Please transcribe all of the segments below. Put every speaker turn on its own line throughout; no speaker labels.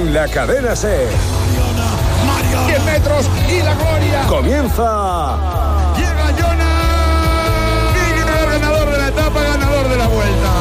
en la Cadena SER.
10 metros y la gloria.
Comienza.
Llega Jonas. Y ganador de la etapa, ganador de la vuelta.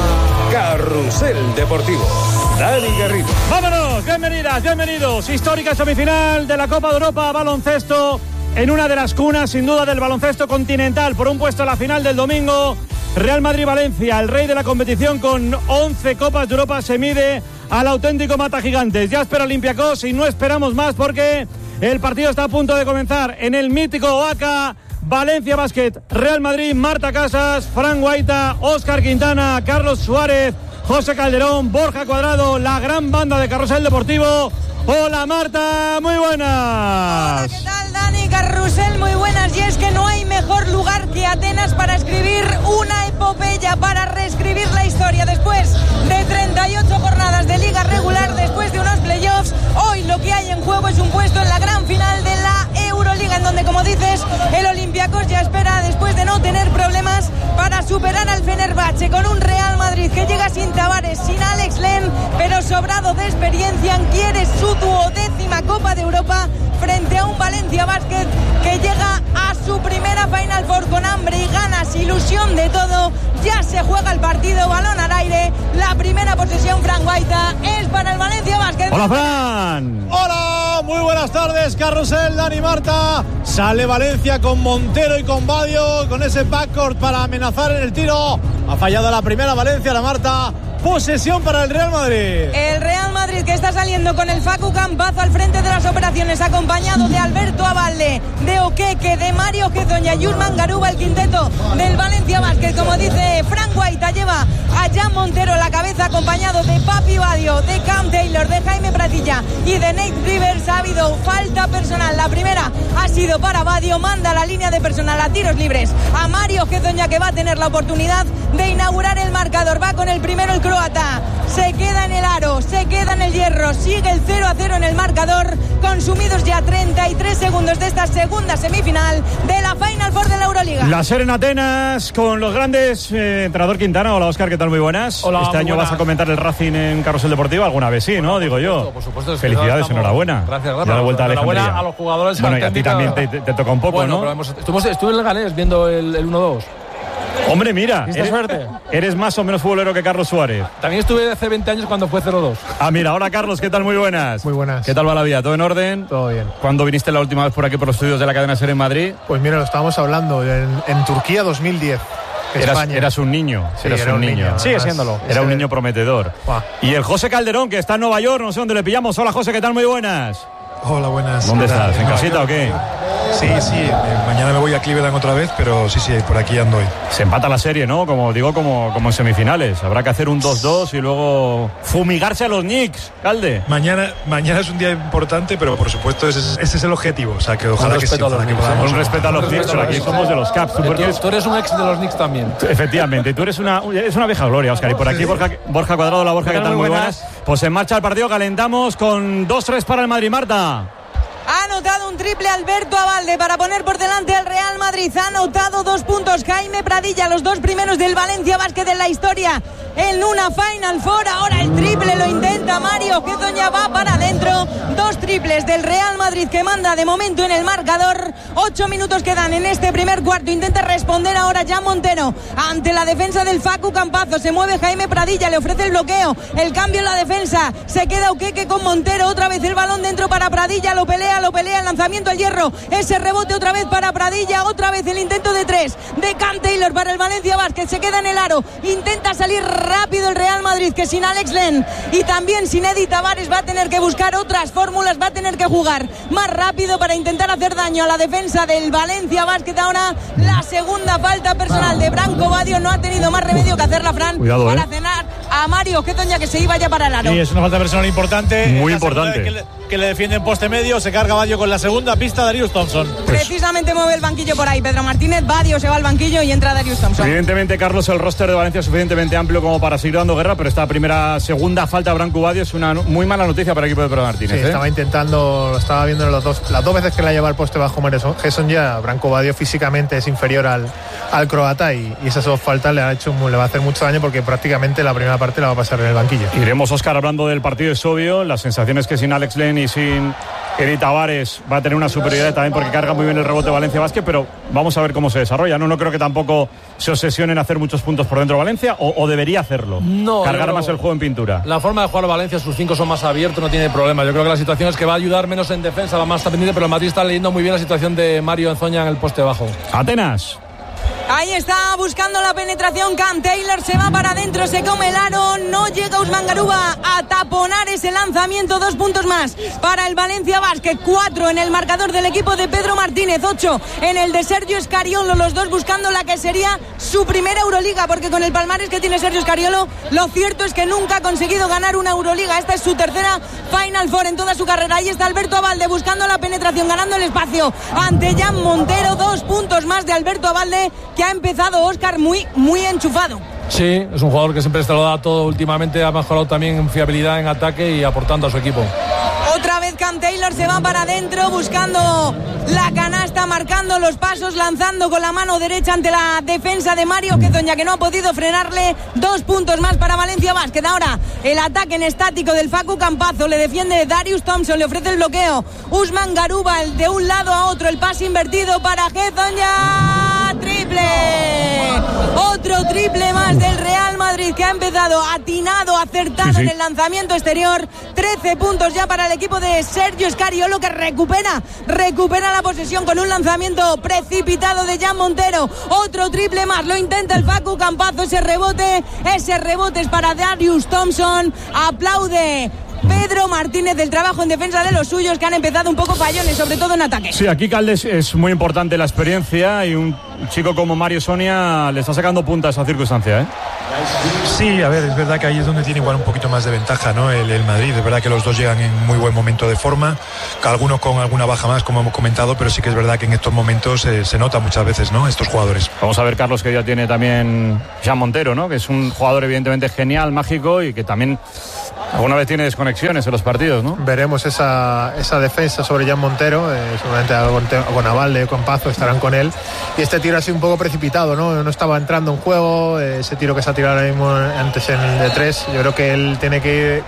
Carrusel Deportivo. Dani Garrido.
Vámonos, bienvenidas, bienvenidos. Histórica semifinal de la Copa de Europa baloncesto en una de las cunas, sin duda, del baloncesto continental. Por un puesto a la final del domingo, Real Madrid-Valencia, el rey de la competición con 11 Copas de Europa, se mide al auténtico mata gigantes. Ya espera Olympiacos y no esperamos más porque el partido está a punto de comenzar en el mítico Oaca. Valencia Basket, Real Madrid, Marta Casas, Fran Guaita, Óscar Quintana, Carlos Suárez, José Calderón, Borja Cuadrado, la gran banda de Carrusel Deportivo. Hola Marta, muy buenas.
Hola, ¿qué tal Dani? Carrusel, muy buenas. Y es que no hay mejor lugar que Atenas para escribir una epopeya, para reescribir la historia. Después de 38 jornadas de liga regular, después de unos playoffs, hoy lo que hay en juego es un puesto en la gran final de la Euroliga, en donde, como dices, el Olympiacos ya espera, después de no tener problemas, para superar al Fenerbahce, con un Real Madrid que llega sin Tavares, sin Alex Len, pero sobrado de experiencia, quiere su 12ª Copa de Europa frente a un Valencia Basket que llega a su primera Final Four con hambre y ganas, ilusión de todo. Ya se juega el partido, balón al aire, la primera posesión, Fran Guaita, es para el Valencia Basket.
Hola Fran.
Hola, muy buenas tardes, Carrusel, Dani, Marta. Sale Valencia con Montero y con Badio, con ese backcourt para amenazar en el tiro. Ha fallado la primera Valencia, la Marta. Posesión para el Real Madrid.
El Real Madrid que está saliendo con el Facu Campazo al frente de las operaciones, acompañado de Alberto Abalde, de Oqueque, de Mario Gezoña y Urman Garuba, el quinteto del Valencia Basket. Como dice Fran Guaita, lleva a Jan Montero a la cabeza, acompañado de Papi Badio, de Cam Taylor, de Jaime Pratilla y de Nate Rivers. Ha habido falta personal. La primera ha sido para Badio, manda la línea de personal a tiros libres a Mario Gezoña, que va a tener la oportunidad de inaugurar el marcador. Va con el primero el croata, se queda en el aro, se queda en el hierro, sigue el 0-0 en el marcador. Consumidos ya 33 segundos de esta segunda semifinal de la Final Four de la Euroliga.
La SER en Atenas con los grandes. Entrenador Quintana. Hola Óscar, ¿qué tal? Muy buenas.
Hola,
este año
buenas.
¿Vas a comentar el Racing en Carrusel Deportivo? Alguna vez sí, ¿no? Digo yo.
Por supuesto.
Felicidades,
Estamos...
enhorabuena.
Gracias.
Ya la vuelta a
enhorabuena
Alejandría.
a los jugadores.
Bueno, y a ti también te toca un poco,
bueno,
¿no?
Pero estuve en el Leganés viendo el 1-2.
Hombre, mira,
suerte.
Eres más o menos futbolero que Carlos Suárez.
También estuve hace 20 años cuando fue 0-2.
Ah, mira, ahora Carlos, ¿qué tal? Muy buenas.
Muy buenas.
¿Qué tal va la vida? ¿Todo en orden?
Todo bien.
¿Cuándo viniste la última vez por aquí por los estudios de la cadena SER en Madrid?
Pues mira, lo estábamos hablando en Turquía 2010. España.
Eras un niño.
Sí,
eras
era un niño.
Sigue siéndolo.
Era un niño prometedor.
Buah.
Y el José Calderón, que está en Nueva York, no sé dónde le pillamos. Hola José, ¿qué tal? Muy buenas.
Hola, buenas.
¿Dónde estás? ¿En casita o qué?
Sí, mañana me voy a Cleveland otra vez, pero sí, por aquí ando hoy.
Se empata la serie, ¿no? Como en semifinales. Habrá que hacer un 2-2 y luego fumigarse a los Knicks, Calde.
Mañana es un día importante, pero por supuesto ese es el objetivo. O sea, que ojalá que sí.
Con respeto a los Knicks, pero aquí somos de los Caps.
Tú eres un ex de los Knicks también.
Efectivamente, tú eres una vieja gloria, Óscar. Y por aquí Borja Cuadrado. La Borja, ¿qué tal? Muy buenas. Pues en marcha el partido, calentamos con 2-3 para el Madrid, Marta.
Ha anotado un triple Alberto Abalde para poner por delante al Real Madrid. Ha anotado 2 puntos Jaime Pradilla, los 2 primeros del Valencia Basket en la historia en una Final Four. Ahora el triple lo intenta Mario Gezoña, va para adentro. 2 triples del Real Madrid que manda de momento en el marcador. 8 minutos quedan en este primer cuarto. Intenta responder ahora Jan Montero ante la defensa del Facu Campazo. Se mueve Jaime Pradilla, le ofrece el bloqueo, el cambio en la defensa. Se queda Oqueque con Montero, otra vez el balón dentro para Pradilla. Lo pelea, el lanzamiento al hierro, ese rebote otra vez para Pradilla, otra vez el intento de 3 de Cam Taylor para el Valencia Basket. Se queda en el aro, intenta salir rápido el Real Madrid, que sin Alex Len y también sin Eddie Tavares va a tener que buscar otras fórmulas, va a tener que jugar más rápido para intentar hacer daño a la defensa del Valencia Basket. Ahora la segunda falta personal de Branco Badio, no ha tenido más remedio que hacerla, Fran.
Cuidado,
para cenar a Mario Gezoña, que se iba ya para el aro.
Sí, es una falta personal importante.
Muy importante.
Que le defiende en poste medio, se carga Badio con la segunda pista, Darius Thompson.
Precisamente mueve el banquillo por ahí Pedro Martínez. Badio se va al banquillo y entra Darius Thompson.
Evidentemente, Carlos, el roster de Valencia es suficientemente amplio como para seguir dando guerra, pero esta segunda falta a Branco Badio es una muy mala noticia para el equipo de Pedro Martínez.
Sí, estaba intentando, lo estaba viendo en las dos veces que la lleva al poste bajo Gerson. Ya Branko Badio físicamente es inferior al croata y esas dos faltas le va a hacer mucho daño porque prácticamente la primera parte la va a pasar en el banquillo.
Iremos, Óscar, hablando del partido, es obvio. Las sensaciones que sin Alex Len y sin Edi Tavares va a tener una superioridad también porque carga muy bien el rebote Valencia Basket, pero vamos a ver cómo se desarrolla. No creo que tampoco se obsesione en hacer muchos puntos por dentro de Valencia, o debería hacerlo.
No,
cargar más el juego en pintura.
La forma de jugar Valencia, sus 5 son más abiertos, no tiene problema. Yo creo que la situación es que va a ayudar menos en defensa, va más está pendiente, pero el Madrid está leyendo muy bien la situación de Mario Enzoña en el poste bajo.
Atenas.
Ahí está buscando la penetración Cam Taylor, se va para adentro, se come el aro, no llega Usman Garuba a taponar ese lanzamiento. 2 puntos más para el Valencia Basket, 4 en el marcador del equipo de Pedro Martínez, 8 en el de Sergio Scariolo, los dos buscando la que sería su primera Euroliga, porque con el palmarés que tiene Sergio Scariolo, lo cierto es que nunca ha conseguido ganar una Euroliga. Esta es su tercera Final Four en toda su carrera. Ahí está Alberto Abalde buscando la penetración, ganando el espacio ante Jan Montero. 2 puntos más de Alberto Abalde, que ha empezado, Óscar, muy enchufado.
Sí, es un jugador que siempre se lo da todo últimamente, ha mejorado también en fiabilidad en ataque y aportando a su equipo.
Otra vez Cam Taylor se va para adentro buscando la canasta, marcando los pasos, lanzando con la mano derecha ante la defensa de Mario Quezoña, que no ha podido frenarle. 2 puntos más para Valencia Basket. Ahora el ataque en estático del Facu Campazzo, le defiende Darius Thompson, le ofrece el bloqueo Usman Garuba, el de un lado a otro, el pase invertido para Quezoña. Triple, otro triple más del Real Madrid, que ha empezado atinado, acertado en el lanzamiento exterior. 13 puntos ya para el equipo de Sergio Scariolo, que recupera la posesión con un lanzamiento precipitado de Jan Montero. Otro triple más, lo intenta el Facu Campazzo, ese rebote es para Darius Thompson. Aplaude Pedro Martínez del trabajo en defensa de los suyos, que han empezado un poco fallones, sobre todo en ataque.
Sí, aquí Caldes es muy importante la experiencia, y un chico como Mario Sonia le está sacando punta a esa circunstancia, ¿eh?
Sí, a ver, es verdad que ahí es donde tiene igual un poquito más de ventaja, ¿no? El Madrid, es verdad que los dos llegan en muy buen momento de forma, algunos con alguna baja más, como hemos comentado, pero sí que es verdad que en estos momentos se nota muchas veces, ¿no? Estos jugadores.
Vamos a ver, Carlos, que ya tiene también Jan Montero, ¿no? Que es un jugador evidentemente genial, mágico, y que también alguna vez tiene desconexiones en los partidos, ¿no?
Veremos esa defensa sobre Jan Montero, seguramente con Abalde, con Pazo estarán con él, y este tiro ha sido un poco precipitado, ¿no? No estaba entrando en juego, ese tiro que se ha tirado ahora mismo antes en el de 3, yo creo que él tiene que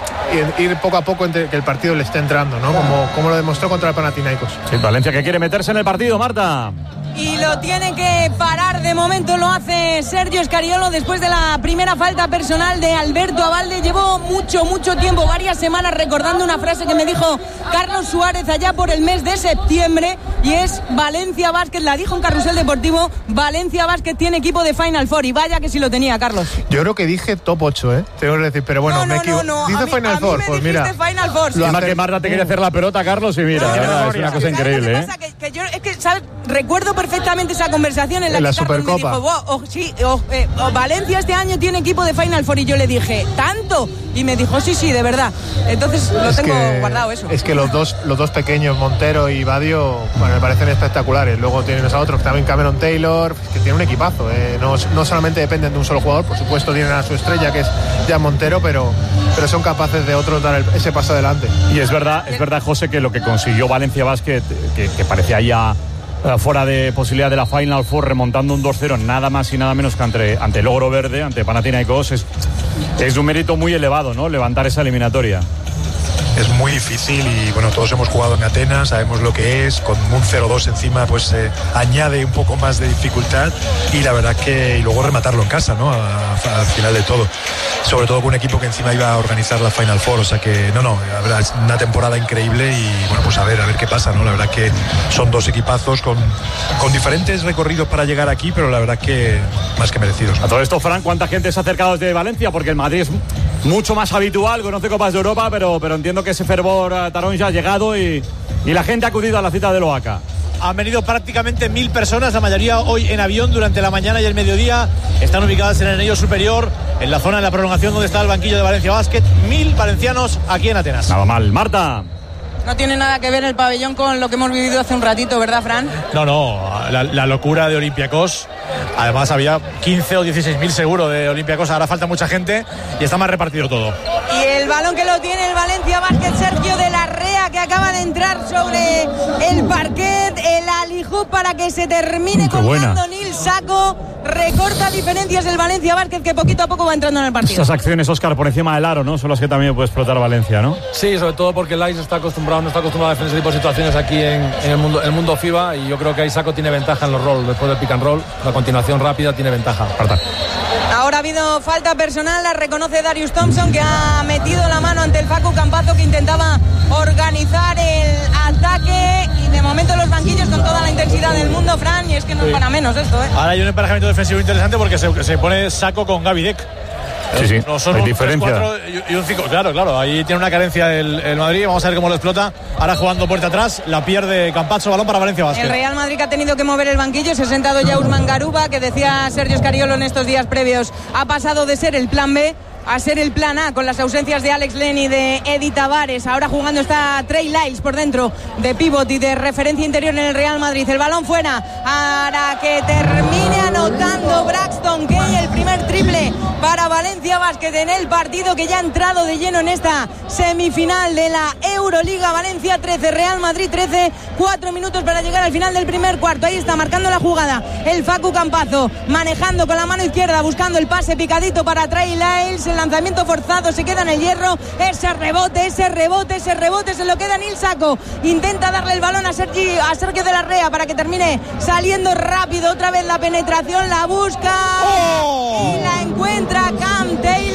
ir poco a poco entre que el partido le esté entrando, ¿no? Como lo demostró contra el Panathinaikos.
Sí, Valencia, que quiere meterse en el partido, Marta.
Y lo tiene que parar, de momento lo hace Sergio Scariolo después de la primera falta personal de Alberto Abalde. Llevó mucho tiempo, varias semanas, recordando una frase que me dijo Carlos Suárez allá por el mes de septiembre, y es: Valencia Basket, la dijo en Carrusel Deportivo, Valencia Basket tiene equipo de Final Four, y vaya que sí lo tenía, Carlos.
Yo creo que dije top 8, tengo que decir, pero bueno, me equivoco. Dice Final Four, pues mira.
Final Four.
Lo más que Marta te quiere hacer la pelota, Carlos, y mira, es una cosa increíble, ¿eh?
Que yo, es que, ¿sabes? Recuerdo perfectamente esa conversación en la que Carlos me dijo, Valencia este año tiene equipo de Final Four, y yo le dije, ¿tanto? Y me dijo, sí, de verdad. Entonces lo tengo guardado eso.
Es que los dos pequeños, Montero y Badio, bueno, me parecen espectaculares. Luego tienes a otros, también Cameron Taylor, que tiene un equipazo, no solamente dependen de un solo jugador, por supuesto tienen a su estrella, que es Jan Montero, pero son capaces de otros dar ese paso adelante.
Y es verdad, José, que lo que consiguió Valencia Basket, que parecía ya fuera de posibilidad de la Final Four, remontando un 2-0 nada más y nada menos que ante el Logro Verde, ante Panathinaikos, es un mérito muy elevado, ¿no? Levantar esa eliminatoria.
Es muy difícil, y bueno, todos hemos jugado en Atenas, sabemos lo que es, con un 0-2 encima pues añade un poco más de dificultad, y la verdad que, y luego rematarlo en casa, ¿no? Al final de todo, sobre todo con un equipo que encima iba a organizar la Final Four, o sea que la verdad es una temporada increíble, y bueno, pues a ver qué pasa, ¿no? La verdad que son dos equipazos con diferentes recorridos para llegar aquí, pero la verdad que más que merecidos.
A todo esto, Fran, ¿cuánta gente se ha acercado desde Valencia? Porque el Madrid es mucho más habitual, conoce Copas de Europa, pero entiendo que ese fervor Tarón ya ha llegado, y la gente ha acudido a la cita del OACA.
Han venido prácticamente 1000 personas, la mayoría hoy en avión durante la mañana y el mediodía. Están ubicadas en el anillo superior, en la zona de la prolongación donde está el banquillo de Valencia Basket. 1000 valencianos aquí en Atenas.
Nada mal. Marta.
No tiene nada que ver el pabellón con lo que hemos vivido hace un ratito, ¿verdad, Fran?
No, la locura de Olympiacos. Además había 15 o 16.000 seguro de Olympiacos, ahora falta mucha gente y está más repartido todo.
Y el balón que lo tiene el Valencia Basket, Sergio de la Rea, que acaba de entrar sobre el parquet, el alijú para que se termine colgando Nil Sako. Recorta diferencias el Valencia Basket, que poquito a poco va entrando en el partido.
Estas acciones, Óscar, por encima del aro, ¿no? Son las que también puede explotar Valencia, ¿no?
Sí, sobre todo porque el AIS no está acostumbrado a defender ese tipo de situaciones aquí en el mundo FIBA, y yo creo que ahí Sako tiene ventaja en los rolls. Después del pick and roll, la continuación rápida tiene ventaja.
Ahora ha habido falta personal, la reconoce Darius Thompson, que ha metido la mano ante el Facu Campazzo, que intentaba organizar el ataque, y de momento los banquillos con toda la intensidad del mundo, Fran, y es que no es para menos esto, ¿eh?
Ahora hay un emparejamiento defensivo interesante porque se pone Sako con Gaby Deck.
Sí,
no son
hay
un
diferencia.
3-4 y un 5. Claro, ahí tiene una carencia el Madrid. Vamos a ver cómo lo explota. Ahora jugando puerta atrás, la pierde Campazzo, balón para Valencia Basket.
El Real Madrid, que ha tenido que mover el banquillo, se ha sentado ya Usman Garuba, que decía Sergio Scariolo en estos días previos, ha pasado de ser el plan B a ser el plan A, con las ausencias de Alex Len y de Eddie Tavares. Ahora jugando está Trey Lyles por dentro, de pívot y de referencia interior en el Real Madrid. El balón fuera para que termine anotando Braxton Key, el primer triple para Valencia Basket en el partido, que ya ha entrado de lleno en esta semifinal de la Euroliga. Valencia 13, Real Madrid 13, 4 minutos para llegar al final del primer cuarto. Ahí está marcando la jugada el Facu Campazzo, manejando con la mano izquierda, buscando el pase picadito para Trey Lyles. El lanzamiento forzado, se queda en el hierro. Ese rebote se lo queda Nil Sako. Intenta darle el balón a Sergio de la Rea para que termine saliendo rápido. Otra vez la penetración, la busca y la encuentra Cam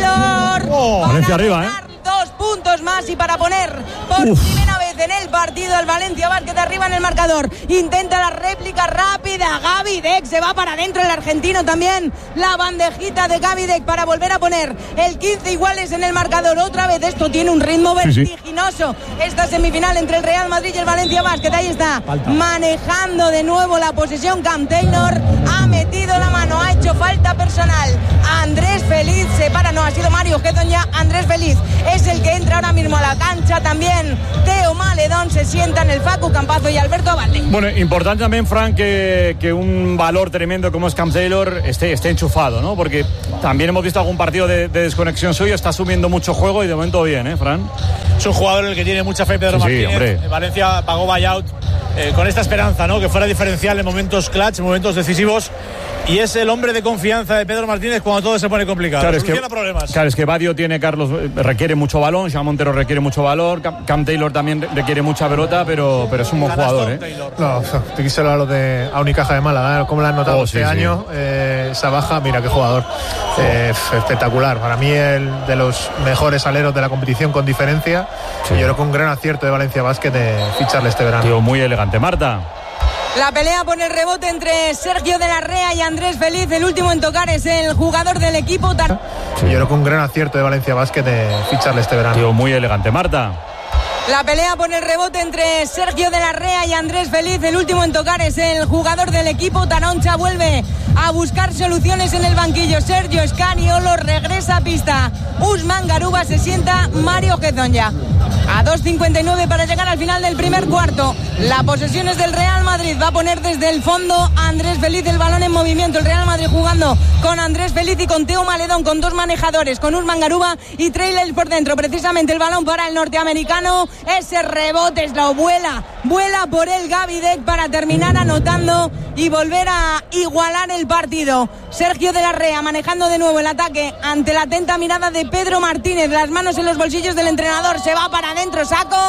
Taylor.
Valencia arriba,
2 puntos más y para poner por primera vez en el partido al Valencia Basket arriba en el marcador. Intenta la réplica rápida. Gaby Deck se va para adentro, el argentino también. La bandejita de Gaby Deck para volver a poner el 15 iguales en el marcador. Otra vez esto tiene un ritmo vertiginoso. Esta semifinal entre el Real Madrid y el Valencia Basket. Ahí está, manejando de nuevo la posesión Cam Taylor. Ha metido la mano, ha hecho falta personal. Andrés Feliz se para, no, ha sido Mario Gedoña. Andrés Feliz es el que entra ahora mismo a la cancha. También Teo Maledón se sienta en el Facu Campazzo y Alberto Abalde.
Bueno, importante también, Fran, que un valor tremendo como es Cam Taylor esté enchufado, ¿no? Porque también hemos visto algún partido de desconexión suyo, está asumiendo mucho juego y de momento bien, Fran.
Es un jugador en el que tiene mucha fe Pedro Martínez.
Hombre.
Valencia pagó buyout con esta esperanza, ¿no? Que fuera diferencial en momentos clutch, en momentos decisivos. Y es el hombre de confianza de Pedro Martínez cuando todo se pone complicado. Claro, es que Badio tiene, Carlos, requiere mucho balón, Jean Montero requiere mucho valor, Cam Taylor también requiere mucha pelota, pero es un buen jugador,
No, te quise hablar a Unicaja de Málaga, ¿cómo lo han notado este año? Esa baja, mira qué jugador. Espectacular. Para mí, el de los mejores aleros de la competición con diferencia. Yo creo que un gran acierto de Valencia Basket de ficharle este verano.
Tío, muy elegante, Marta.
La pelea por el rebote entre Sergio de la Rea y Andrés Feliz. El último en tocar es el jugador del equipo.
Yo creo que un gran acierto de Valencia Basket de ficharle este verano.
Tío, muy elegante, Marta.
La pelea por el rebote entre Sergio de la Rea y Andrés Feliz. El último en tocar es el jugador del equipo. Taroncha vuelve a buscar soluciones en el banquillo. Sergio Scariolo regresa a pista. Usman Garuba se sienta. Mario Gedoña. A 2.59 para llegar al final del primer cuarto. La posesión es del Real Madrid. Va a poner desde el fondo Andrés Feliz, el balón en movimiento. El Real Madrid jugando con Andrés Feliz y con Teo Maledón, con dos manejadores, con Usman Garuba y Trey Lyles por dentro. Precisamente el balón para el norteamericano. Ese rebote es la vuela por el Gaby Deck para terminar anotando y volver a igualar el partido. Sergio de la Rea manejando de nuevo el ataque ante la atenta mirada de Pedro Martínez. Las manos en los bolsillos del entrenador. Se va para adentro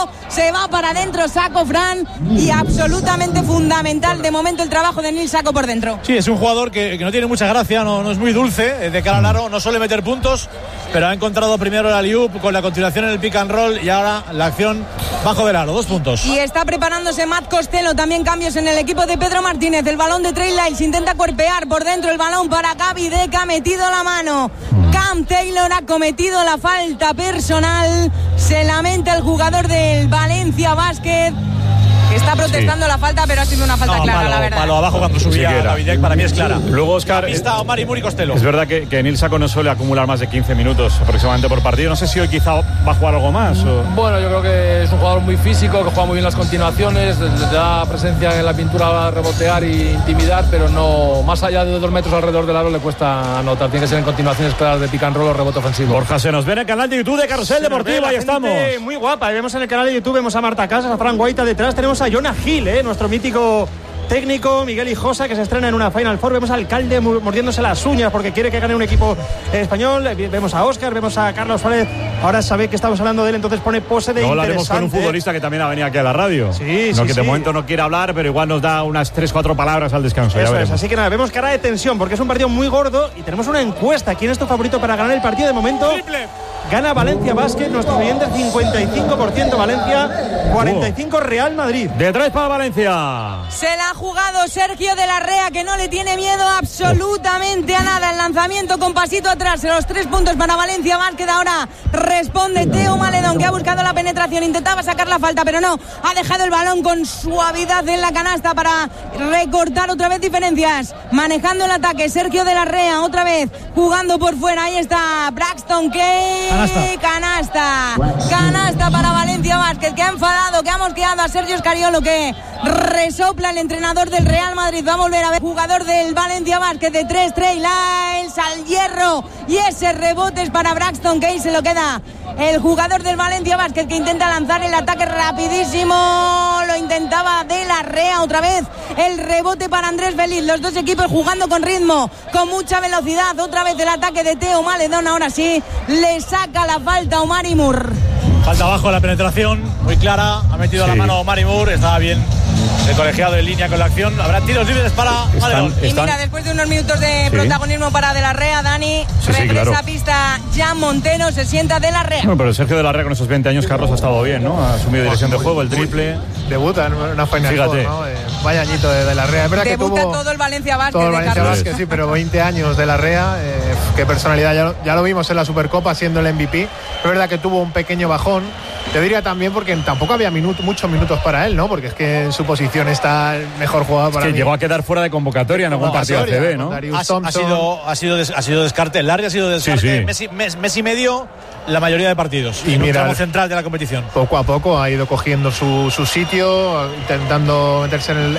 Sako, Fran, y absolutamente fundamental de momento el trabajo de Nil Sako por dentro.
Sí, es un jugador que no tiene mucha gracia, no es muy dulce de cara al aro, no suele meter puntos, pero ha encontrado primero el alley-oop con la continuación en el pick and roll y ahora la acción bajo del aro, 2 puntos.
Y está preparándose Matt Costello, también cambios en el equipo de Pedro Martínez. El balón de Trey Lyles intenta cuerpear por dentro el balón para Gaby Deck, ha metido la mano. Cam Taylor ha cometido la falta personal. Se lamenta el jugador del Valencia Basket, que Está protestando la falta, pero ha sido una falta clara, la verdad.
Palo abajo cuando subía Davidek, para mí es clara.
Luego, Óscar,
Pista Omar y Muri Costello.
Es verdad que Nil Saco no suele acumular más de 15 minutos aproximadamente por partido. No sé si hoy quizá va a jugar algo más.
Bueno, yo creo que es un jugador muy físico, que juega muy bien las continuaciones, le da presencia en la pintura a rebotear e intimidar, pero no, más allá de 2 metros alrededor del aro le cuesta anotar. Tiene que ser en continuaciones claras de pick and roll o rebote ofensivo.
Borja, se nos ve en el canal de YouTube de Carrusel Deportivo, ahí estamos.
Muy guapa, vemos en el canal de YouTube, vemos a Marta Casas, a Fran Guaita detrás, tenemos a Jonah Hill, nuestro mítico técnico, Miguel Hijosa, que se estrena en una Final Four. Vemos al Alcalde mordiéndose las uñas porque quiere que gane un equipo español. Vemos a Óscar, vemos a Carlos Suárez. Ahora sabe que estamos hablando de él, entonces pone pose de interesante.
Hablaremos con un futbolista que también ha venido aquí a la radio.
Sí,
no, que de momento no quiere hablar, pero igual nos da unas 3-4 palabras al descanso.
Eso es, así que nada, vemos cara de tensión porque es un partido muy gordo y tenemos una encuesta. ¿Quién es tu favorito para ganar el partido? De momento gana Valencia Basket, nuestro oyente 55% Valencia, 45% Real Madrid.
De 3 para Valencia.
Se la ha jugado Sergio de la Rea, que no le tiene miedo absolutamente a nada. El lanzamiento con pasito atrás, los 3 puntos para Valencia Basket. Ahora responde Teo Maledón, que ha buscado la penetración, intentaba sacar la falta, pero no, ha dejado el balón con suavidad en la canasta para recortar otra vez diferencias. Manejando el ataque, Sergio de la Rea, otra vez jugando por fuera. Ahí está Braxton Kane. Canasta para Valencia Basket, que ha enfadado, que ha mosqueado a Sergio Scariolo, que resopla el entrenador del Real Madrid. Va a volver a ver jugador del Valencia Basket de 3, Trey Lyles al hierro, y ese rebote es para Braxton Kane. Se lo queda el jugador del Valencia Basket, que intenta lanzar el ataque rapidísimo. Lo intentaba de la Rea otra vez. El rebote para Andrés Feliz. Los dos equipos jugando con ritmo, con mucha velocidad. Otra vez el ataque de Teo Maledón. Ahora sí le saca la falta Omar Moore.
Falta abajo, la penetración muy clara. Ha metido la mano Omar Moore. Estaba bien el colegiado en línea con la acción. Habrá tiros libres para Maledón.
Y mira, después de unos minutos de protagonismo para De la Rea, Dani, regresa a pista Jan Montero, se sienta De la Rea.
Bueno, pero Sergio De la Rea con esos 20 años, Carlos, ha estado bien, ¿no? Ha asumido dirección de juego, el triple.
Debuta en una Final Four, ¿no? Vaya añito de la Rea. Es verdad
debuta
que tuvo
todo el Valencia Basket.
Todo el Valencia Basket, sí, pero 20 años de la Rea. Qué personalidad. Ya lo vimos en la Supercopa siendo el MVP. Es verdad que tuvo un pequeño bajón. Te diría también porque tampoco había muchos minutos para él, ¿no? Porque es que en su posición está el mejor jugador para mí.
Llegó a quedar fuera de convocatoria en algún partido ACB, ¿no?
Ha sido descarte. El Larry ha sido descarte. Sí. Mes y medio la mayoría de partidos. Y mira, tramo central de la competición.
Poco a poco ha ido cogiendo su sitio, intentando meterse en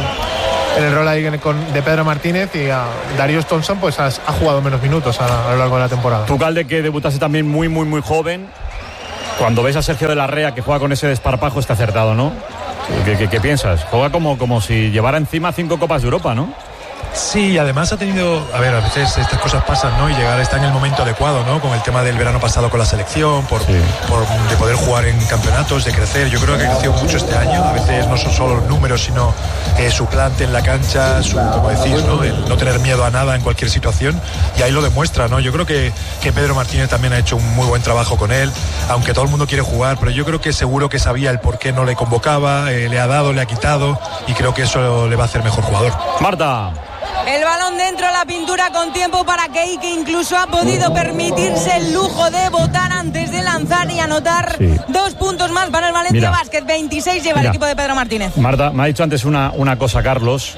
el rol ahí de Pedro Martínez, y a Darius Thompson pues ha jugado menos minutos a lo largo de la temporada.
Tú, Calde, que debutase también muy joven. Cuando ves a Sergio de la Rea que juega con ese desparpajo, está acertado, ¿no? ¿Qué piensas? Juega como si llevara encima 5 Copas de Europa, ¿no?
Sí, además ha tenido, a veces estas cosas pasan, ¿no? Y llegar está en el momento adecuado, ¿no? Con el tema del verano pasado con la selección, de poder jugar en campeonatos, de crecer. Yo creo que ha crecido mucho este año. A veces no son solo los números, sino su plante en la cancha, como decís, ¿no? El no tener miedo a nada en cualquier situación. Y ahí lo demuestra, ¿no? Yo creo que Pedro Martínez también ha hecho un muy buen trabajo con él, aunque todo el mundo quiere jugar, pero yo creo que seguro que sabía el por qué no le convocaba, le ha dado, le ha quitado, y creo que eso le va a hacer mejor jugador.
Marta.
El balón dentro, la pintura con tiempo para Kei, que incluso ha podido permitirse el lujo de votar antes de lanzar y anotar 2 puntos más para el Valencia Basket. 26 lleva el equipo de Pedro Martínez.
Marta, me ha dicho antes una cosa, Carlos.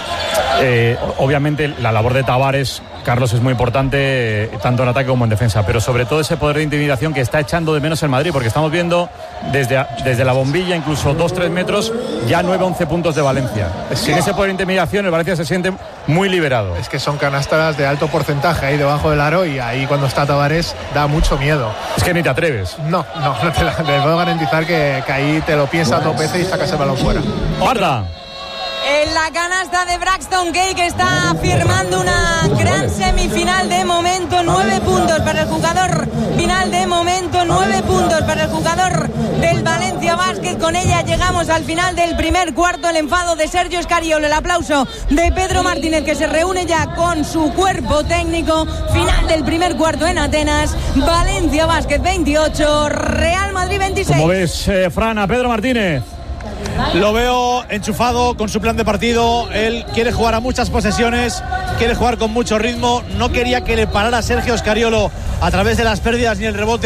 Obviamente la labor de Tavares, Carlos, es muy importante tanto en ataque como en defensa, pero sobre todo ese poder de intimidación que está echando de menos el Madrid, porque estamos viendo desde la bombilla, incluso 2-3 metros, ya 9-11 puntos de Valencia. Sin ese poder de intimidación, el Valencia se siente muy liberado.
Es que son canastas de alto porcentaje ahí debajo del aro, y ahí cuando está Tavares da mucho miedo.
Es que ni te atreves.
No te puedo garantizar que ahí te lo piensas 2 veces y sacas el balón fuera.
Marta.
En la canasta de Braxton Kane, que está firmando una gran semifinal de momento. 9 puntos para el jugador final de momento. 9 puntos para el jugador del Valencia Basket. Con ella llegamos al final del primer cuarto. El enfado de Sergio Scariolo, el aplauso de Pedro Martínez, que se reúne ya con su cuerpo técnico. Final del primer cuarto en Atenas. Valencia Basket 28, Real Madrid 26.
¿Cómo ves, Fran, a Pedro Martínez?
Lo veo enchufado con su plan de partido. Él quiere jugar a muchas posesiones, quiere jugar con mucho ritmo. No quería que le parara Sergio Scariolo a través de las pérdidas ni el rebote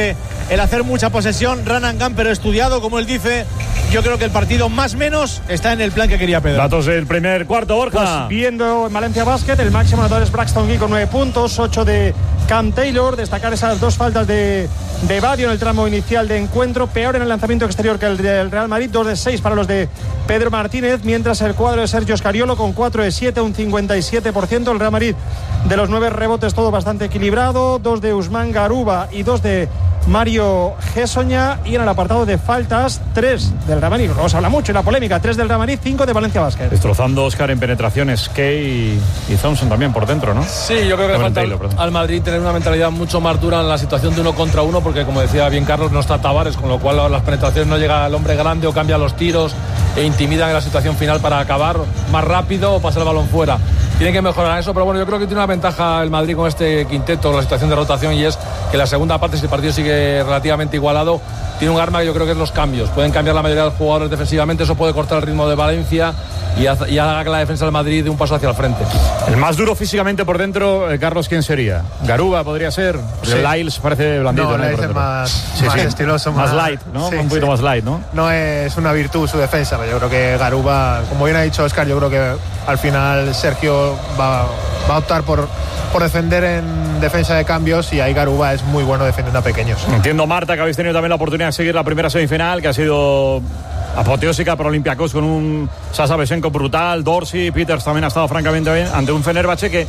el hacer mucha posesión, run and gun, pero estudiado, como él dice. Yo creo que el partido más menos está en el plan que quería Pedro.
Datos del primer cuarto, Borja.
Pues viendo en Valencia Basket, el máximo anotador es Braxton Gee con 9 puntos, 8 de Cam Taylor. Destacar esas 2 faltas de Badio en el tramo inicial de encuentro. Peor en el lanzamiento exterior que el del Real Madrid, 2 de 6 para los de Pedro Martínez, mientras el cuadro de Sergio Scariolo con 4 de 7, un 57%. El Real Madrid, de los 9 rebotes, todo bastante equilibrado, 2 de Usman Garuba y 2 de Mario Gessoña. Y en el apartado de faltas, 3 del Real Madrid, os habla mucho en la polémica, 3 del Real Madrid, 5 de Valencia Basket.
Destrozando Oscar en penetraciones, Kay y Thompson también por dentro, ¿no?
Sí, yo creo que le falta al Madrid tener una mentalidad mucho más dura en la situación de 1 contra 1, porque como decía bien Carlos, no está Tavares, con lo cual las penetraciones no llega al hombre grande o cambia los tiros e intimidan en la situación final para acabar más rápido o pasar el balón fuera. Tiene que mejorar eso, pero bueno, yo creo que tiene una ventaja el Madrid con este quinteto, la situación de rotación, y es que la segunda parte, si el partido sigue relativamente igualado, tiene un arma que yo creo que es los cambios. Pueden cambiar la mayoría de los jugadores defensivamente, eso puede cortar el ritmo de Valencia y haga que la defensa del Madrid dé un paso hacia el frente.
El más duro físicamente por dentro, Carlos, ¿quién sería? Garuba podría ser. Sí. Lyles parece blandito,
¿no? Lyles es más estiloso,
más light, ¿no? Sí, un poquito más light, ¿no?
No es una virtud su defensa, pero yo creo que Garuba, como bien ha dicho Oscar, yo creo que al final Sergio va a optar por defender en defensa de cambios, y ahí Garuba es muy bueno defendiendo a pequeños.
Entiendo, Marta, que habéis tenido también la oportunidad de seguir la primera semifinal, que ha sido apoteósica para Olympiacos, con un Sasa Besenko brutal, Dorsey, Peters también ha estado francamente bien, ante un Fenerbahce que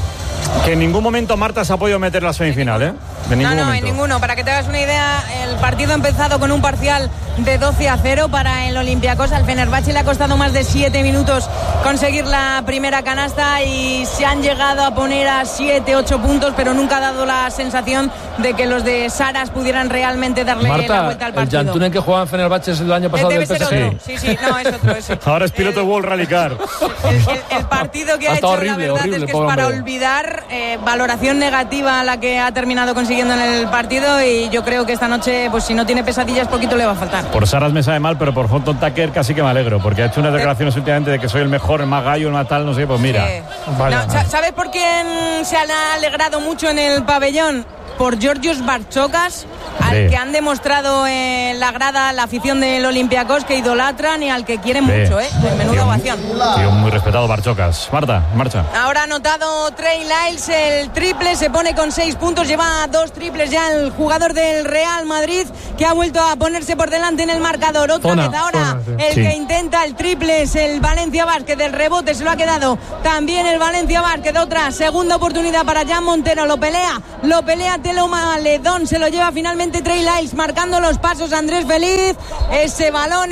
en ningún momento, Marta, se ha podido meter en la semifinal, ¿eh? En
ninguno. Para que te hagas una idea, el partido ha empezado con un parcial de 12-0 para el Olympiacos. Al Fenerbahce le ha costado más de 7 minutos conseguir la primera canasta y se han llegado a poner a 7-8 puntos, pero nunca ha dado la sensación de que los de Saras pudieran realmente darle la vuelta al partido.
El Jantunen que jugaba en Fenerbahce es el año pasado del PSG.
Sí, no, es otro.
Ahora es piloto de World Rally Car.
El partido que ha hecho,
horrible,
la verdad es que es para olvidar. Valoración negativa a la que ha terminado consiguiendo en el partido, y yo creo que esta noche, pues si no tiene pesadillas, poquito le va a faltar.
Por Saras me sabe mal, pero por Horton Tucker casi que me alegro, porque ha hecho unas declaraciones últimamente de que soy el mejor, el más gallo, el más tal, no sé, pues mira.
¿Sabes por quién se han alegrado mucho en el pabellón? Por Georgios Barchokas, al que han demostrado en la grada la afición del Olympiacos, que idolatran y al que quieren mucho, menuda ovación.
Tío muy respetado, Barchokas. Marta, en marcha.
Ahora ha anotado Trey Lyles el triple, se pone con 6 puntos, lleva 2 triples ya el jugador del Real Madrid, que ha vuelto a ponerse por delante en el marcador. Otra vez ahora que intenta el triple es el Valencia Basket, del rebote se lo ha quedado también el Valencia Basket. Otra segunda oportunidad para Jan Montero, lo pelea Teloma Ledón, se lo lleva finalmente Trey Lyles, marcando los pasos Andrés Feliz. Ese balón,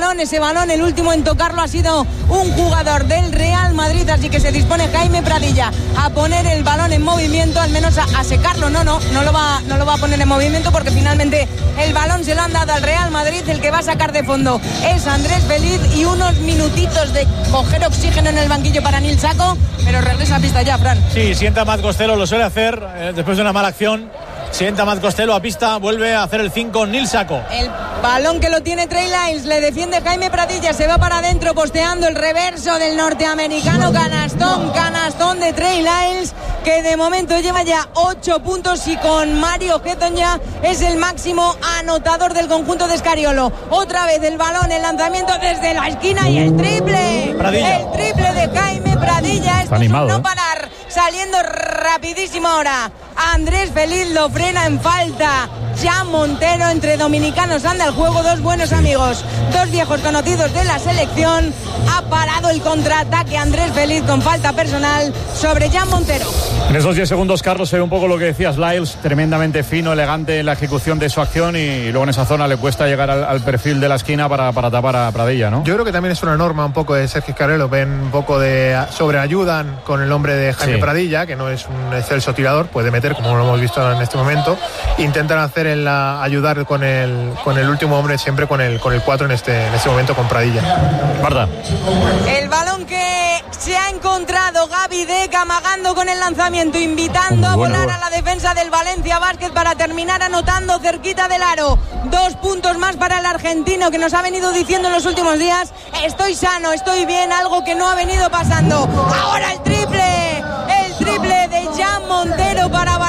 el último en tocarlo ha sido un jugador del Real Madrid, así que se dispone Jaime Pradilla a poner el balón en movimiento, al menos a secarlo. No lo va a poner en movimiento, porque finalmente el balón se lo han dado al Real Madrid. El que va a sacar de fondo es Andrés Feliz, y unos minutitos de coger oxígeno en el banquillo para Nil Saco, pero regresa a pista ya, Fran.
Sí, sienta Matt Costello, lo suele hacer después de una mala acción. Sienta Matt Costello a pista, vuelve a hacer el 5 Nil Saco.
El balón que lo tiene Trey Lyles, le defiende Jaime Pradilla, se va para adentro posteando el reverso del norteamericano. Canastón de Trey Lyles, que de momento lleva ya 8 puntos, y con Mario Gessoña es el máximo anotador del conjunto de Scariolo. Otra vez el balón, el lanzamiento desde la esquina y el triple. El triple de Jaime Pradilla. Esto
animado,
es un no parar, saliendo rapidísimo ahora. Andrés Feliz lo frena en falta. Jan Montero, entre dominicanos anda el juego, 2 buenos amigos, 2 viejos conocidos de la selección. Ha parado el contraataque Andrés Feliz con falta personal sobre Jan Montero.
En esos 10 segundos, Carlos, se ve un poco lo que decías, Lyles, tremendamente fino, elegante en la ejecución de su acción, y luego en esa zona le cuesta llegar al perfil de la esquina para tapar a Pradilla, ¿no?
Yo creo que también es una norma un poco de Sergio Scariolo, ven un poco de sobreayudan con el nombre de Jaime Pradilla, que no es un excelso tirador, puede meter, como lo hemos visto en este momento. Intentan hacer ayudar con el último hombre, siempre con el 4 en este momento, con Pradilla.
Marta.
El balón que se ha encontrado Gaby Deck, amagando con el lanzamiento, invitando a volar a la defensa del Valencia Basket para terminar anotando cerquita del aro. 2 puntos más para el argentino, que nos ha venido diciendo en los últimos días: estoy sano, estoy bien, algo que no ha venido pasando. Ahora el triple de Jan Montero para Valencia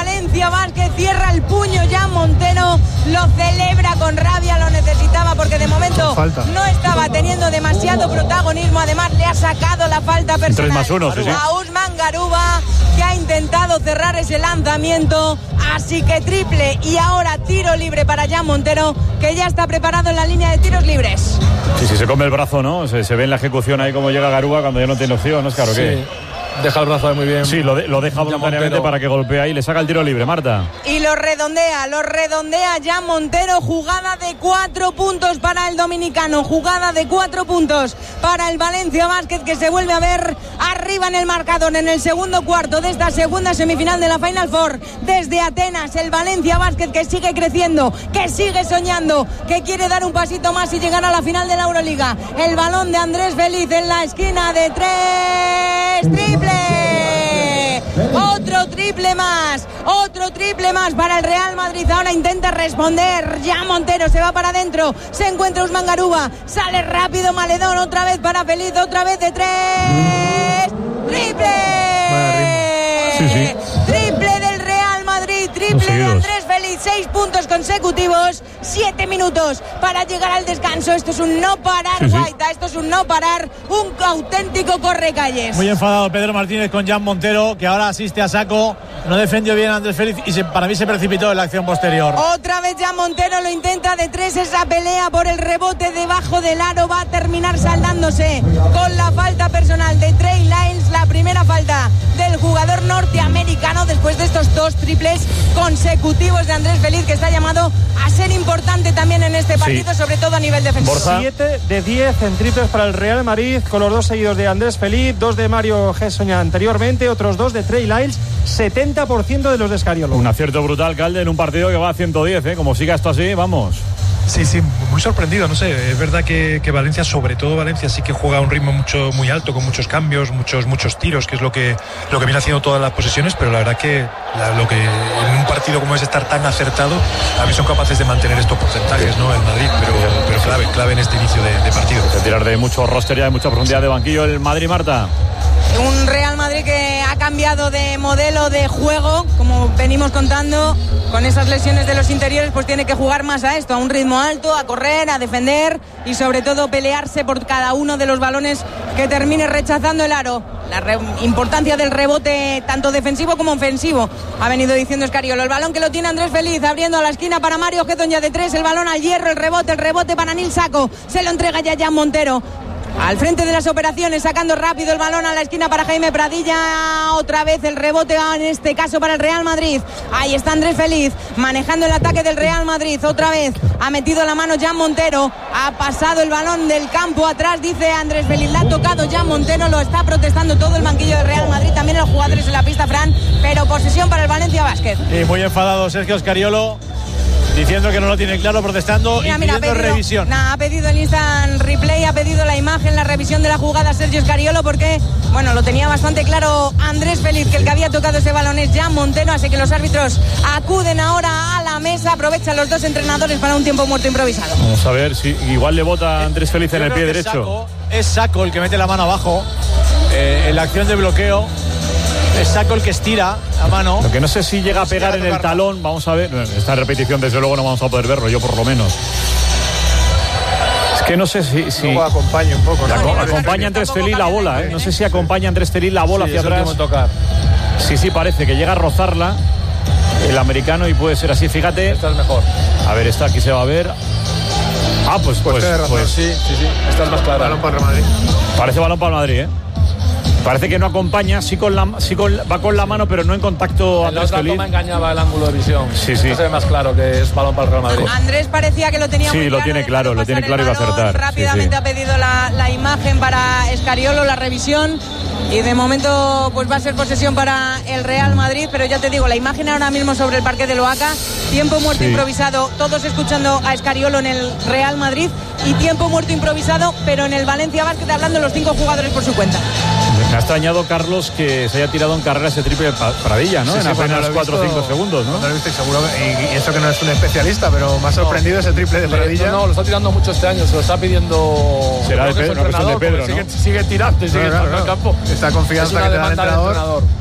Valencia Basket, cierra el puño Jan Montero, lo celebra con rabia, lo necesitaba porque de momento no estaba teniendo demasiado protagonismo, además le ha sacado la falta personal
3+1, sí.
a Usman Garuba, que ha intentado cerrar ese lanzamiento, así que triple y ahora tiro libre para Jan Montero, que ya está preparado en la línea de tiros libres.
Sí, se come el brazo, ¿no? Se ve en la ejecución ahí cómo llega Garuba cuando ya no tiene opción, ¿no? Es claro que...
Deja el brazo ahí muy bien.
Sí, lo deja voluntariamente para que golpee ahí. Le saca el tiro libre, Marta.
Y lo redondea Jan Montero. Jugada de 4 puntos para el dominicano. Jugada de 4 puntos para el Valencia Basket, que se vuelve a ver arriba en el marcador en el segundo cuarto de esta segunda semifinal de la Final Four. Desde Atenas, el Valencia Basket que sigue creciendo, que sigue soñando, que quiere dar un pasito más y llegar a la final de la Euroliga. El balón de Andrés Feliz en la esquina de 3. ¡Triple! Otro triple más para el Real Madrid. Ahora intenta responder Jan Montero, se va para adentro, se encuentra Usman Garuba, sale rápido Maledón, otra vez para Feliz, otra vez de 3. ¡Triple!
Sí.
Triple del Real Madrid, triple de Andrés Feliz, 6 puntos consecutivos, 7 minutos para llegar al descanso. Esto es un no parar, Guaita, esto es un no parar, un auténtico correcalles.
Muy enfadado Pedro Martínez con Jan Montero, que ahora asiste a saco, no defendió bien a Andrés Feliz y para mí se precipitó en la acción posterior.
Otra vez Jan Montero lo intenta de 3, esa pelea por el rebote debajo del aro va a terminar saldándose con la falta personal de Trey Lyles, la primera falta del jugador norteamericano después de estos 2 triples consecutivos de Andrés Feliz, que está llamado a ser importante también en este partido, sobre todo a nivel defensivo.
7 de 10 en triples para el Real Madrid, con los 2 seguidos de Andrés Feliz, 2 de Mario Gessoña anteriormente, otros 2 de Trey Lyles, 70% de los de Scariolo.
Un acierto brutal, Calde, en un partido que va a 110, ¿eh? Como siga esto así, vamos.
Sí, muy sorprendido, no sé, es verdad que Valencia, sobre todo Valencia, sí que juega a un ritmo muy alto, con muchos cambios, muchos tiros, que es lo que viene haciendo todas las posesiones, pero la verdad que lo que en un partido como es estar tan acertado, a mí son capaces de mantener estos porcentajes, ¿no? El Madrid, pero clave en este inicio de partido.
Tirar de mucho roster ya, de mucha profundidad de banquillo el Madrid, Marta.
Un Real Madrid que ha cambiado de modelo de juego, como venimos contando, con esas lesiones de los interiores, pues tiene que jugar más a esto, a un ritmo alto, a correr, a defender y sobre todo pelearse por cada uno de los balones que termine rechazando el aro. La importancia del rebote tanto defensivo como ofensivo, ha venido diciendo Scariolo. El balón que lo tiene Andrés Feliz, abriendo a la esquina para Mario Gessoña de 3, el balón al hierro, el rebote para Nil Sacco, se lo entrega ya Jan Montero. Al frente de las operaciones, sacando rápido el balón a la esquina para Jaime Pradilla. Otra vez el rebote, en este caso para el Real Madrid. Ahí está Andrés Feliz, manejando el ataque del Real Madrid. Otra vez ha metido la mano Jan Montero. Ha pasado el balón del campo atrás, dice Andrés Feliz. La ha tocado Jan Montero, lo está protestando todo el banquillo del Real Madrid. También los jugadores en la pista, Fran. Pero posesión para el Valencia Basket.
Y muy enfadado Sergio Scariolo, diciendo que no lo tiene claro, protestando y pidiendo revisión.
Ha pedido el instant replay, ha pedido la imagen, la revisión de la jugada Sergio Scariolo, porque, bueno, lo tenía bastante claro Andrés Feliz, que el que había tocado ese balón es Jan Montero, así que los árbitros acuden ahora a la mesa, aprovechan los 2 entrenadores para un tiempo muerto improvisado.
Vamos a ver si igual le bota Andrés Feliz en el pie derecho.
Es Sacco el que mete la mano abajo en la acción de bloqueo. Es Sacco el que estira la mano.
Lo que no sé si llega a pegar en el talón. Vamos a ver. Esta repetición desde luego no vamos a poder verlo, yo por lo menos. Es que no sé si
luego acompaña un poco, ¿no?
Acompaña Andrés Feliz la bola, ¿eh? No sé si acompaña Andrés Feliz la bola hacia atrás.
Tocar.
Sí, parece que llega a rozarla el americano y puede ser así, fíjate.
Esta es mejor.
A ver, esta aquí se va a ver. Pues
sí. Esta es más clara.
Balón para el Madrid.
Parece balón para el Madrid, ¿eh? Parece que no acompaña, va con la mano, pero no en contacto.
En la otra toma engañaba el ángulo de visión.
Sí.
Esto se ve más claro que es balón para el Real Madrid.
Andrés parecía que lo tenía muy claro.
Sí, lo tiene claro y va a acertar.
Rápidamente ha pedido la imagen para Scariolo, la revisión. Y de momento pues va a ser posesión para el Real Madrid, pero ya te digo, la imagen ahora mismo sobre el parque de Loaca, tiempo muerto improvisado, todos escuchando a Scariolo en el Real Madrid, y tiempo muerto improvisado, pero en el Valencia Basket, hablando los 5 jugadores por su cuenta.
Me ha extrañado, Carlos, que se haya tirado en carrera ese triple de Pradilla, ¿no? En apenas 4 o 5 segundos, ¿no?
No lo he visto, seguro, y eso que no es un especialista, pero me ha sorprendido ese triple de Pradilla.
No, lo está tirando mucho este año, se lo está pidiendo.
Será una cuestión de Pedro, ¿no?
Sigue tirando, sigue entrando al campo.
Esta confianza que te da el entrenador.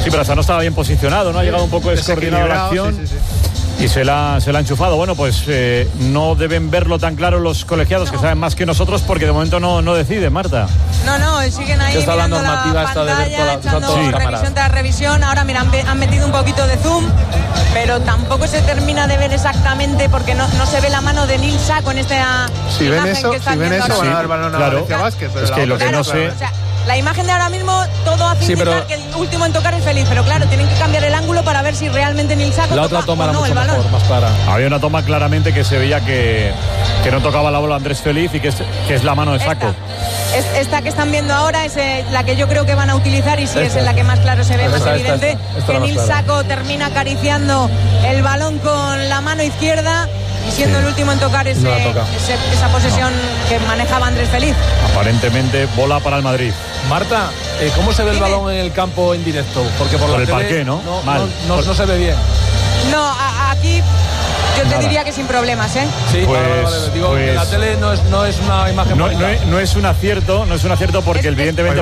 Sí, pero hasta no estaba bien posicionado, ¿no? Ha llegado un poco descoordinado la acción.
Sí.
Y se la ha enchufado. Bueno, pues no deben verlo tan claro los colegiados, que saben más que nosotros, porque de momento no deciden, Marta.
No, siguen ahí
Está la
mirando
normativa
la
esta de ver
pantalla, echando
todas las
revisión
cámaras.
tras revisión. Ahora, mira, han metido un poquito de zoom, pero tampoco se termina de ver exactamente, porque no se ve la mano de Nil Saco en esta
Si ven
imagen
eso,
que están viendo ahora
van a
mismo.
dar balón a
Claro.
Valencia Basket. Pero
Es que lo que no sé...
O sea, la imagen de ahora mismo todo hace
Sí,
indicar
pero-
que el último en tocar es Feliz, pero claro, tienen que cambiar el ángulo para ver si realmente Nil Saco
La
toca
otra toma
o
era
no el
mucho
balón.
mejor, más clara.
Había una toma claramente que se veía que no tocaba la bola Andrés Feliz y que es la mano de Saco.
Esta que están viendo ahora es la que yo creo que van a utilizar, y sí es en la que más claro se ve, más evidente,
esta
que
la más
Nil
clara.
Saco termina acariciando el balón con la mano izquierda y siendo el último en tocar
No la toca.
esa posesión que manejaba Andrés Feliz.
Aparentemente bola para el Madrid.
Marta, ¿cómo se ve el
Dime.
balón en el campo en directo? Porque por
Por
la
el
tele
parqué, ¿no? Mal.
No se ve bien.
No, aquí yo
Nada.
te diría que sin problemas, ¿eh?
Sí,
Pues-
vale. Digo,
pues-
en la tele no es una imagen bonita.
No es un acierto porque evidentemente...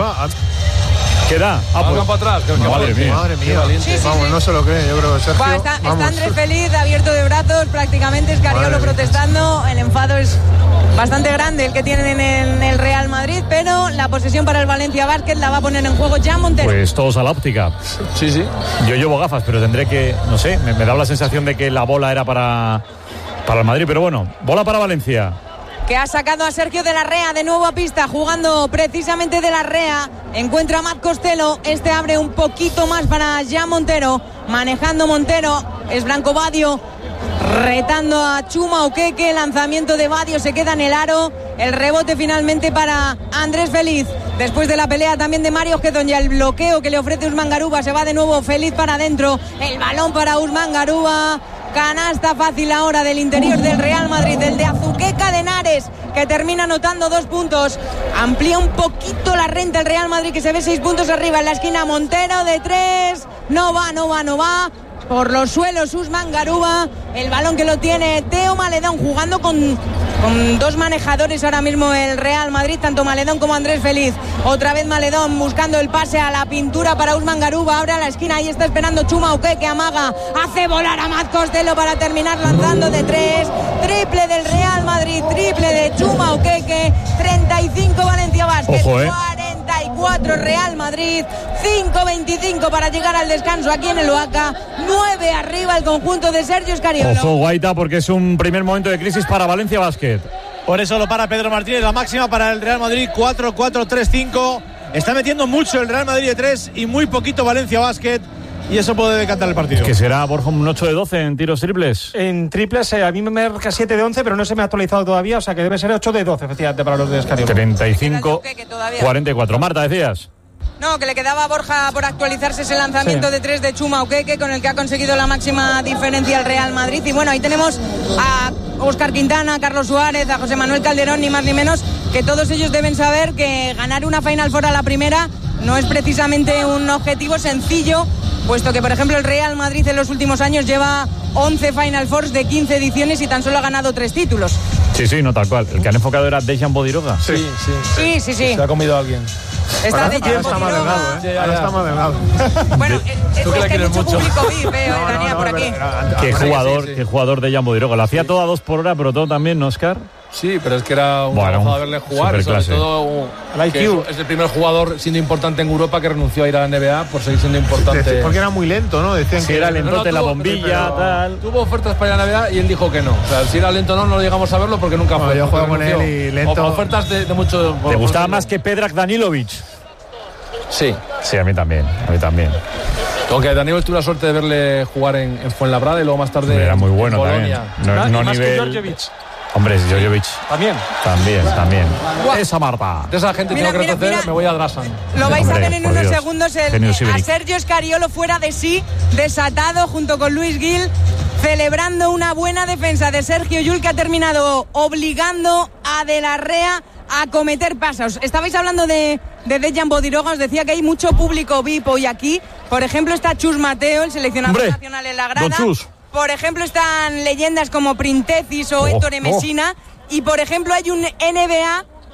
¿Qué da?
Al campo atrás. que
Madre mía.
Madre
Qué
mía.
valiente.
Sí, sí,
Vamos,
sí.
no se lo cree, yo creo que Sergio.
Buah, está
vamos.
Andrés Feliz abierto de brazos, prácticamente Escariolo
Madre mía.
protestando. El enfado es bastante grande el que tienen en el Real Madrid, pero la posesión para el Valencia Basket la va a poner en juego ya Montero.
Pues todos a la óptica.
Sí.
Yo llevo gafas, pero tendré que, no sé, me da la sensación de que la bola era para el Madrid, pero bueno, bola para Valencia.
Que ha sacado a Sergio de la Rea de nuevo a pista, jugando precisamente de la Rea. Encuentra a Matt Costello. Este abre un poquito más para Jan Montero. Manejando Montero. Es Branco Badio. Retando a Chuma Okeke. Lanzamiento de Badio. Se queda en el aro. El rebote finalmente para Andrés Feliz. Después de la pelea también de Mario Gedón y el bloqueo que le ofrece Usman Garuba. Se va de nuevo Feliz para adentro. El balón para Usman Garuba. Canasta fácil ahora del interior del Real Madrid, del de Azuqueca de Henares, que termina anotando 2 puntos. Amplía un poquito la renta el Real Madrid, que se ve 6 puntos arriba en la esquina. Montero de 3. No va. Por los suelos Usman Garuba. El balón que lo tiene Teo Maledón, jugando con 2 manejadores ahora mismo el Real Madrid, tanto Maledón como Andrés Feliz. Otra vez Maledón buscando el pase a la pintura para Usman Garuba. Abre a la esquina, ahí está esperando Chuma Okeke, que amaga, hace volar a Matt Costello para terminar lanzando de 3. Triple del Real Madrid, triple de Chuma Okeke. 35 Valencia Basket.
Ojo,
44 Real Madrid, 5-25 para llegar al descanso aquí en el Oaca. 9 arriba el conjunto de Sergio Escariolo.
Ojo, Guaita, porque es un primer momento de crisis para Valencia Basket.
Por eso lo para Pedro Martínez, la máxima para el Real Madrid, 4-4-3-5. Está metiendo mucho el Real Madrid de 3 y muy poquito Valencia Basket, y eso puede decantar el partido.
Que será, Borja, un 8 de 12 en tiros triples.
En triples, a mí me marca 7 de 11, pero no se me ha actualizado todavía, o sea que debe ser 8 de 12, efectivamente, para los de Escariolo.
35-44. Marta, decías.
No, que le quedaba a Borja por actualizarse ese lanzamiento de 3 de Chuma Okeke, con el que ha conseguido la máxima diferencia el Real Madrid. Y bueno, ahí tenemos a Óscar Quintana, a Carlos Suárez, a José Manuel Calderón, ni más ni menos, que todos ellos deben saber que ganar una Final Four a la primera no es precisamente un objetivo sencillo, puesto que, por ejemplo, el Real Madrid en los últimos años lleva 11 Final Fours de 15 ediciones y tan solo ha ganado 3 títulos.
Sí, no, tal cual. El que han enfocado era Dejan Bodiroga.
Sí.
Sí.
Se ha comido a alguien.
Está de
Ahora está más delgado,
Ya.
está más delgado.
Bueno,
Tú que la
es que hay
quieres
mucho
mucho.
público VIP, Daniel, por aquí.
Qué jugador Dejan Bodiroga. Lo hacía todo a 2 por hora, pero todo también, ¿no, Oscar?
Sí, pero es que era un
Bueno,
trabajo de verle jugar, sobre
superclase.
todo
El
que
IQ.
es el primer jugador siendo importante en Europa que renunció a ir a la NBA por seguir siendo importante.
Porque era muy lento, ¿no? Decían
Sí,
que
era lentote,
tuvo-
la bombilla, tal.
Tuvo ofertas para ir a la NBA y él dijo que no. O sea, si era lento no llegamos a verlo porque nunca
Bueno,
fue.
yo
porque
juego con
renunció.
él y lento.
Ofertas de mucho.
¿Te gustaba más que Predrag Danilovic?
Sí.
Sí, a mí también.
Aunque Daniel tuvo la suerte de verle jugar en Fuenlabrada y luego más tarde
Era muy
en
bueno también.
Bolonia.
No
Y más que
nivel...
Djordjevic.
Hombre, es Djordjevic.
También.
También.
Guau.
Esa Marta.
De esa gente
Mira,
tengo que
mira,
reconocer,
mira.
me voy a Drasan.
Lo vais
Hombre,
a ver en
por
unos
Dios.
segundos
Genio
a
Siberic.
Sergio Escariolo fuera de sí, desatado junto con Luis Gil, celebrando una buena defensa de Sergio Llull, que ha terminado obligando a De la Rea a cometer pasos. Estabais hablando de Dejan Bodiroga, os decía que hay mucho público VIP hoy aquí. Por ejemplo, está Chus Mateo, el seleccionador
Hombre,
nacional en la grada.
don Chus.
Por ejemplo, están leyendas como Printesis o Héctor Messina. Y por ejemplo, hay un NBA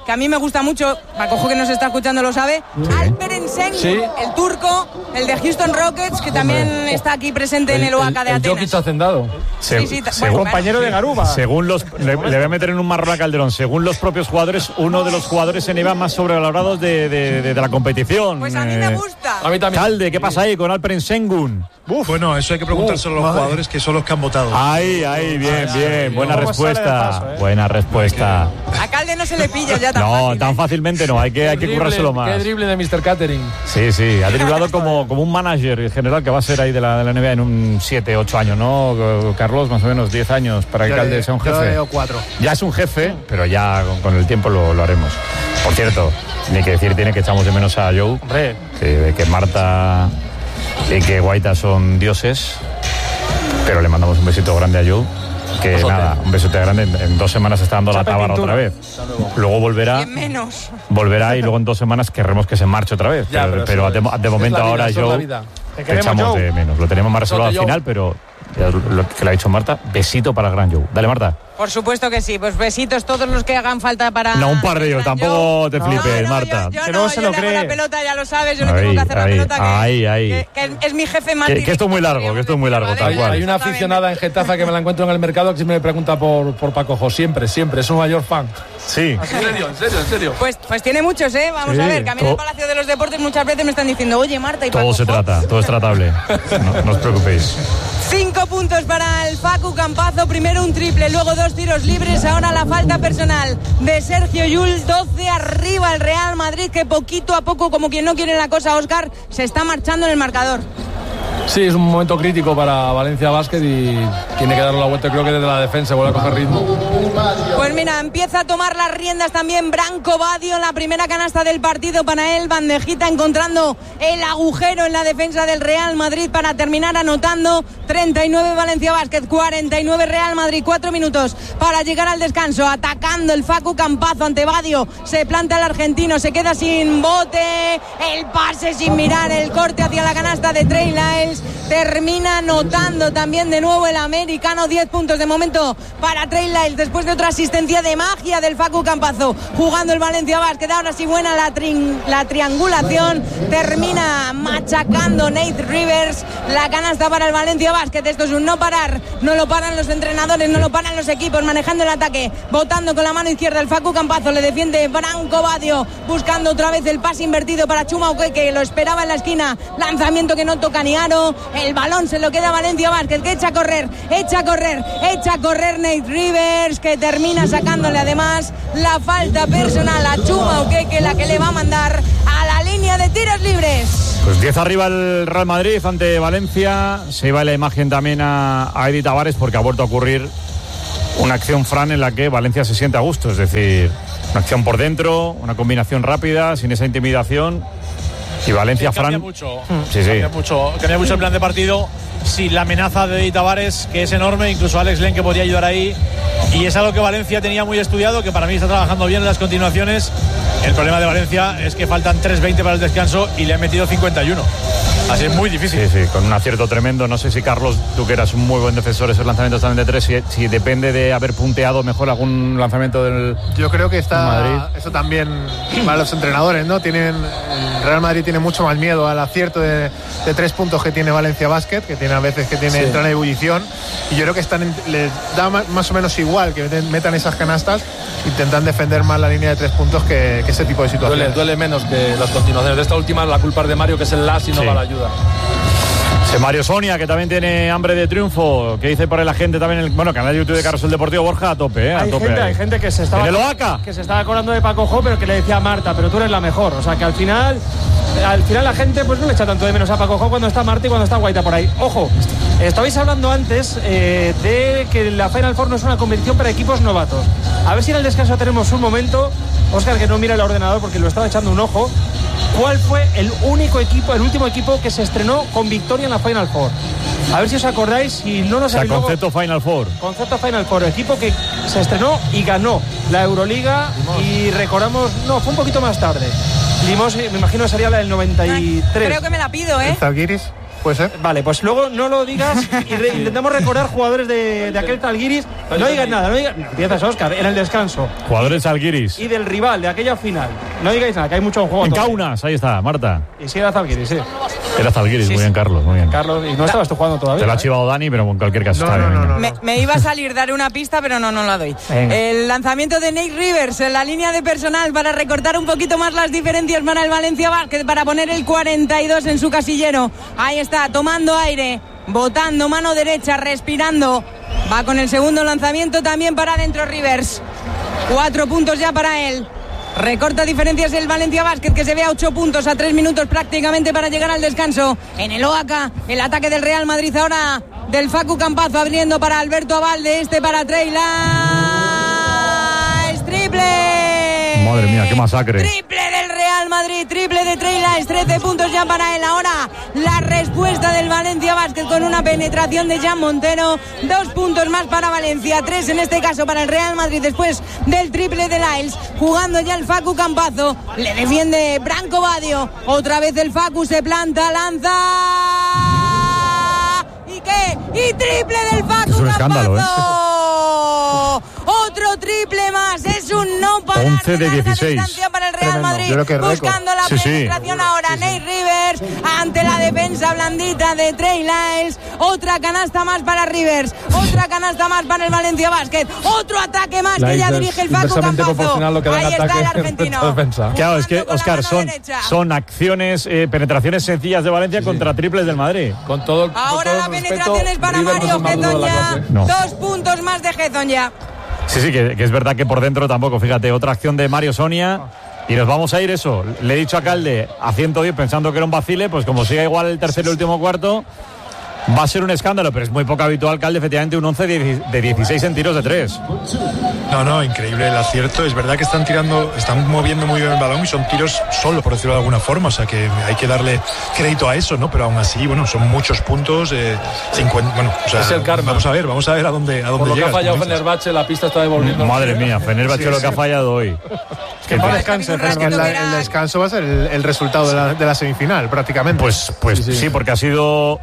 que a mí me gusta mucho, Pacojo que nos está escuchando lo sabe, Alperen Sengun, el turco, el de Houston Rockets, que también está aquí presente en el Oaxaca de Atenas.
El Jokic Hacendado.
Compañero de Garuba.
Según le voy a meter en un marrón a Calderón. Según los propios jugadores, uno de los jugadores NBA más sobrevalorados de la competición.
Pues a mí me gusta.
A mí también.
Calde, ¿qué pasa ahí con Alperen Sengun?
Bueno, eso hay que preguntárselo a los jugadores, que son los que han votado.
Ahí, bien. Buena respuesta. Buena respuesta.
A Calde no se le pilla ya tan fácil.
No, tan fácilmente no. Hay que currárselo más.
Qué drible de Mr. Catering.
Sí. Ha driblado como un manager en general que va a ser ahí de la NBA en un 7, 8 años, ¿no? Carlos, más o menos 10 años para que Calde sea un jefe.
Yo 4.
Ya es un jefe, pero ya con el tiempo lo haremos. Por cierto, ni que decir tiene que echamos de menos a Joe.
Hombre.
Que Marta y que Guaita son dioses, pero le mandamos un besito grande a Joe, que besote. Nada, un besote grande. En 2 semanas está dando la tábara otra vez. Luego volverá y luego en 2 semanas querremos que se marche otra vez.
Ya,
pero de momento ahora Joe te echamos de menos. Lo tenemos más reservado al final, pero lo que le ha dicho Marta, besito para el gran Joe. Dale, Marta.
Por supuesto que sí, pues besitos todos los que hagan falta para...
No, un par de ellos, tampoco te flipes, Marta.
Yo no se lo cree. La pelota, ya lo sabes, yo no tengo que hacer la pelota, que es mi jefe Martín.
Que esto es muy largo, tal cual.
Hay una aficionada en Getafe que me la encuentro en el mercado que siempre me pregunta por Pacojo, siempre, es un mayor fan.
Sí.
En serio.
Pues tiene muchos, vamos a ver, que a mí en el Palacio de los Deportes muchas veces me están diciendo, oye, Marta y Pacojo.
Todo es tratable, no os preocupéis.
5 puntos para el Facu Campazo, primero un triple, luego 2 tiros libres, ahora la falta personal de Sergio Llull, 12 arriba el Real Madrid, que poquito a poco, como quien no quiere la cosa, Óscar, se está marchando en el marcador.
Sí, es un momento crítico para Valencia Basket y tiene que darle la vuelta, creo que desde la defensa vuelve a coger ritmo.
Pues mira, empieza a tomar las riendas también Branco Badio en la primera canasta del partido para él, bandejita encontrando el agujero en la defensa del Real Madrid para terminar anotando. 39 Valencia Basket, 49 Real Madrid, 4 minutos para llegar al descanso, atacando el Facu Campazo ante Badio, se planta el argentino, se queda sin bote, el pase sin mirar, el corte hacia la canasta de Trey Lyles, termina anotando también de nuevo el americano. 10 puntos de momento para Trey Lyles después de otra asistencia de magia del Facu Campazo, jugando el Valencia Basket. Ahora sí buena la triangulación, termina machacando Nate Rivers, la canasta para el Valencia Basket. Esto es un no parar, no lo paran los entrenadores, no lo paran los equipos, manejando el ataque, botando con la mano izquierda el Facu Campazo, le defiende Branco Badio, buscando otra vez el pase invertido para Chuma Okeke, lo esperaba en la esquina, lanzamiento que no toca ni aro, el balón se lo queda Valencia Basket, que echa a correr Nate Rivers, que termina sacándole además la falta personal a Chuma Okeke, la que le va a mandar a la línea de tiros libres.
Pues 10 arriba el Real Madrid ante Valencia. Se iba la imagen también a Eddie Tavares porque ha vuelto a ocurrir una acción, Fran, en la que Valencia se siente a gusto, es decir, una acción por dentro, una combinación rápida, sin esa intimidación. Y Valencia,
Fran...
Cambia
mucho el plan de partido. Sí, la amenaza de Eddie Tavares, que es enorme, incluso Alex Len, que podría ayudar ahí. Y es algo que Valencia tenía muy estudiado, que para mí está trabajando bien en las continuaciones. El problema de Valencia es que faltan 3:20 para el descanso y le han metido 51. Así es muy difícil.
Sí, con un acierto tremendo. No sé si, Carlos, tú que eras un muy buen defensor de esos lanzamientos también de 3, si depende de haber punteado mejor algún lanzamiento del
Yo creo que
Madrid.
Eso también para los entrenadores, ¿no? El Real Madrid tiene mucho más miedo al acierto de 3 puntos que tiene Valencia Basket, que tiene a veces entra en ebullición, y yo creo que les da más o menos igual que metan esas canastas, intentan defender más la línea de 3 puntos que ese tipo de situaciones.
Duele menos que las continuaciones. De esta última la culpa es de Mario, que es el las y no va la ayuda.
Mario Sonia, que también tiene hambre de triunfo, que dice por la gente también el canal de YouTube de Carrusel Deportivo. Borja, a tope,
Hay gente que se estaba acordando de Pacojo, pero que le decía a Marta, pero tú eres la mejor. O sea que al final la gente pues no le echa tanto de menos a Pacojo cuando está Marta y cuando está Guaita por ahí. Ojo, estabais hablando antes de que la Final Four no es una competición para equipos novatos. A ver si en el descanso tenemos un momento, Óscar, que no mira el ordenador porque lo estaba echando un ojo. ¿Cuál fue el último equipo que se estrenó con victoria en la Final Four? A ver si os acordáis y no nos
sabéis. Concepto Final Four.
Concepto Final Four, equipo que se estrenó y ganó la Euroliga. Limos. Y recordamos, no, fue un poquito más tarde. Limos, me imagino que sería la del 93.
Creo que me la pido,
¿Zalgiris? Puede ser.
Vale, pues luego no lo digas y intentamos recordar jugadores de aquel Zalgiris. No digas nada, no empiezas, Óscar, en el descanso.
Jugadores Zalgiris.
Y del rival, de aquella final. No digáis nada, que hay mucho en juego.
En Kaunas, ahí está, Marta.
Y sí era Zalgiris, sí.
Era Zalgiris, muy bien, Carlos, muy bien.
Carlos, y no estabas tú jugando todavía.
Te lo ha chivado Dani, pero en cualquier caso está bien.
Me iba a salir dar una pista, pero no la doy.
Venga.
El lanzamiento de Nate Rivers en la línea de personal para recortar un poquito más las diferencias para el Valencia Basket, para poner el 42 en su casillero. Ahí está, tomando aire, botando mano derecha, respirando. Va con el segundo lanzamiento también para adentro Rivers. 4 puntos ya para él. Recorta diferencias el Valencia Basket, que se ve a 8 puntos a 3 minutos prácticamente para llegar al descanso. En el OAK, el ataque del Real Madrid ahora del Facu Campazo, abriendo para Alberto Abalde, para Trey Lyles. ¡Triple!
Madre mía, qué masacre.
Triple del Real Madrid, triple de Trey Lyles, 13 puntos ya para él. Ahora la respuesta del Valencia Basket con una penetración de Jan Montero. 2 puntos más para Valencia, 3 en este caso para el Real Madrid después del triple de Lyles. Jugando ya el Facu Campazo, le defiende Branco Badio. Otra vez el Facu se planta, lanza. ¿Y qué? Y triple del Facu.
Es un escándalo,
Campazo. Otro triple más, es un no parar
11 de 16
para el Real Madrid. Buscando la penetración ahora, Nate Rivers ante la defensa blandita de Trey Lyles. Otra canasta más para Rivers, otra canasta más para el Valencia Basket, otro ataque más que ya dirige el Facu Campazo. Ahí está el argentino.
Claro, es que, Óscar, son acciones, penetraciones sencillas de Valencia contra triples del Madrid.
Con todo
ahora la penetración es para Mario Hezonja. 2 puntos más de Hezonja.
Sí, que es verdad que por dentro tampoco. Fíjate, otra acción de Mario Sonia. Y nos vamos a ir eso. Le he dicho a Calde a 110 pensando que era un vacile, pues como siga igual el tercer y último cuarto, va a ser un escándalo, pero es muy poco habitual, Calde, efectivamente un 11 de 16 en tiros de 3.
No, increíble el acierto. Es verdad que están moviendo muy bien el balón y son tiros solo, por decirlo de alguna forma. O sea que hay que darle crédito a eso, ¿no? Pero aún así, bueno, son muchos puntos. 50, bueno, o sea,
es el karma.
Vamos a ver a dónde
por lo
llegas,
que ha fallado Fenerbahce, la pista está devolviendo.
Madre mía, Fenerbahce lo que ha fallado hoy.
Que no descanse, el descanso va a ser el resultado de la semifinal, prácticamente.
Pues sí, porque ha sido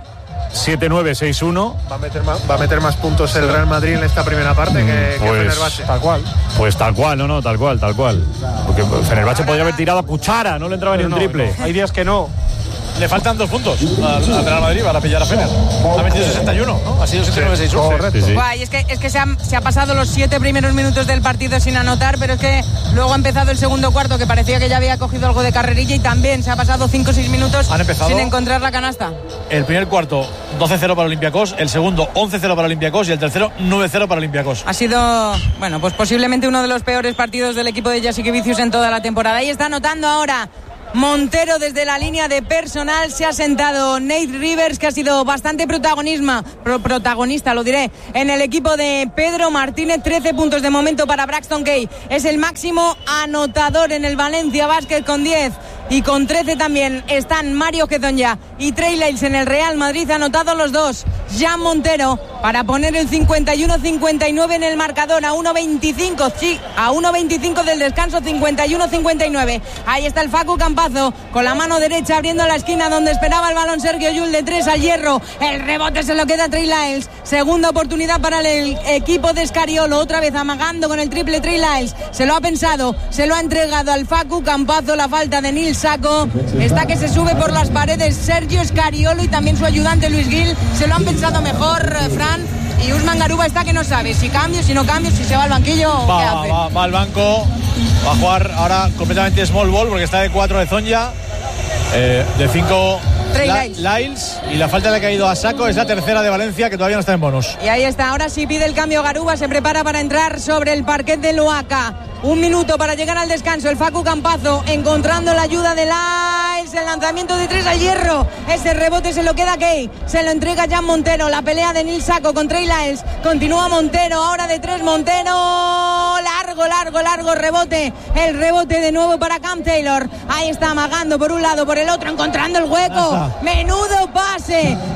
7-9, 6-1.
Va a meter más puntos el Real Madrid en esta primera parte que Fenerbahce.
Tal cual.
Pues tal cual, tal cual. Porque Fenerbahce podría haber tirado a cuchara, no le entraba ni un triple.
Hay días que no.
Le faltan 2 puntos al Real Madrid para pillar a Fener. Ha metido 61, ¿no? Ha sido 79-6-1.
Correcto. Sí.
Guay, es que se ha pasado los 7 primeros minutos del partido sin anotar, pero es que luego ha empezado el segundo cuarto, que parecía que ya había cogido algo de carrerilla, y también se ha pasado 5 o 6 minutos sin encontrar la canasta.
El primer cuarto 12-0 para Olympiacos, el segundo 11-0 para Olympiacos y el tercero 9-0 para Olympiacos.
Ha sido, pues posiblemente uno de los peores partidos del equipo de Jasikevičius en toda la temporada. Ahí está anotando ahora Montero desde la línea de personal. Se ha sentado Nate Rivers, que ha sido bastante protagonista, lo diré, en el equipo de Pedro Martínez. 13 puntos de momento para Braxton Kay. Es el máximo anotador en el Valencia Basket con 10. Y con 13 también están Mario Hezonja y Trey Lyles en el Real Madrid, anotados los dos. Jan Montero para poner el 51-59 en el marcador, a 1.25, sí, a 1.25 del descanso, 51-59. Ahí está el Facu Campazo con la mano derecha abriendo la esquina donde esperaba el balón Sergio Llull, de 3 al hierro. El rebote se lo queda Trey Lyles. Segunda oportunidad para el equipo de Scariolo, otra vez amagando con el triple Trey Lyles. Se lo ha pensado, se lo ha entregado al Facu Campazo. La falta de Nil Saco está que se sube por las paredes Sergio Scariolo y también su ayudante Luis Gil. Se lo han pensado mejor, Fran, y Usman Garuba está que no sabe si cambio, si no cambio, si se va al banquillo o qué hace.
Va al banco, va a jugar ahora completamente small ball porque está de 4 Hezonja, de 5 Lyles, y la falta le ha caído a Saco. Es la tercera de Valencia, que todavía no está en bonus.
Y ahí está, ahora sí pide el cambio Garuba, se prepara para entrar sobre el parquet de Loaca. 1 minuto para llegar al descanso. El Facu Campazo encontrando la ayuda de Lyles. El lanzamiento de 3 al hierro. Ese rebote se lo queda Kay. Se lo entrega Jan Montero. La pelea de Nil Saco con Trey Lyles. Continúa Montero. Ahora de 3 Montero. Largo rebote. El rebote de nuevo para Cam Taylor. Ahí está amagando por un lado, por el otro, encontrando el hueco. Menudo pase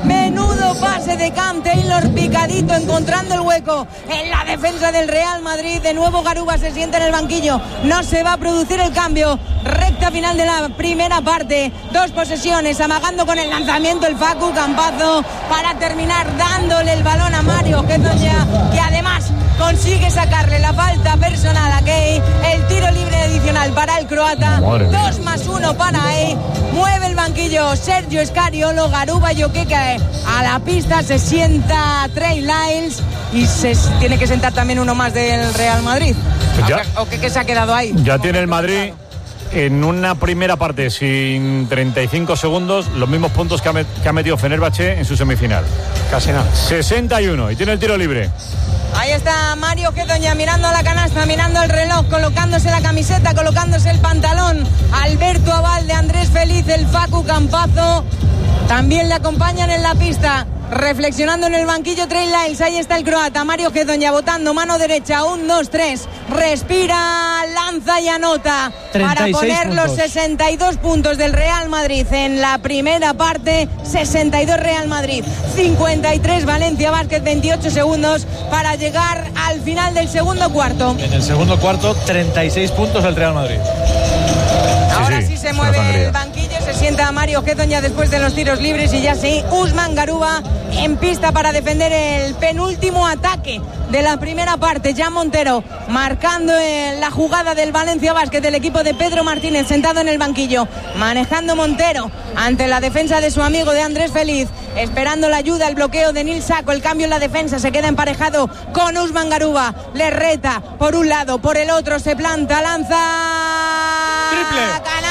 Menudo pase de Cam Taylor, picadito, encontrando el hueco en la defensa del Real Madrid. De nuevo Garuba se sienta en el banquillo. No se va a producir el cambio. Recta final de la primera parte. 2 posesiones, amagando con el lanzamiento el Facu Campazo para terminar dándole el balón a Mario Hezonja, que además consigue sacarle la falta personal a Kei. El tiro libre adicional para el croata. 2+1 para Kei. Mueve el banquillo Sergio Scariolo. Garuba Jokic a la pista. Se sienta Trey Lyles y se tiene que sentar también uno más del Real Madrid. ¿O qué se ha quedado ahí?
Ya tiene el Madrid en una primera parte sin 35 segundos los mismos puntos que ha metido Fenerbahce en su semifinal.
Casi nada.
61 y tiene el tiro libre.
Ahí está Mario Hezonja mirando a la canasta, mirando el reloj, colocándose la camiseta, colocándose el pantalón. Alberto Abalde, Andrés Feliz, el Facu Campazo también le acompañan en la pista. Reflexionando en el banquillo Trey Lyles, ahí está el croata. Mario Hezonja botando mano derecha, 1, 2, 3, respira, lanza y anota para poner
puntos.
los 62 puntos del Real Madrid en la primera parte. 62 Real Madrid, 53 Valencia Basket, 28 segundos para llegar al final del segundo cuarto.
En el segundo cuarto, 36 puntos el Real Madrid.
Ahora sí se mueve el banquillo, se sienta Mario Hezonja después de los tiros libres y ya sí, Usman Garuba en pista para defender el penúltimo ataque de la primera parte. Jan Montero marcando la jugada del Valencia Basket, del equipo de Pedro Martínez, sentado en el banquillo, manejando Montero ante la defensa de su amigo de Andrés Feliz, esperando la ayuda, el bloqueo de Nil Sacco, el cambio en la defensa, se queda emparejado con Usman Garuba, le reta por un lado, por el otro, se planta, lanza,
triple,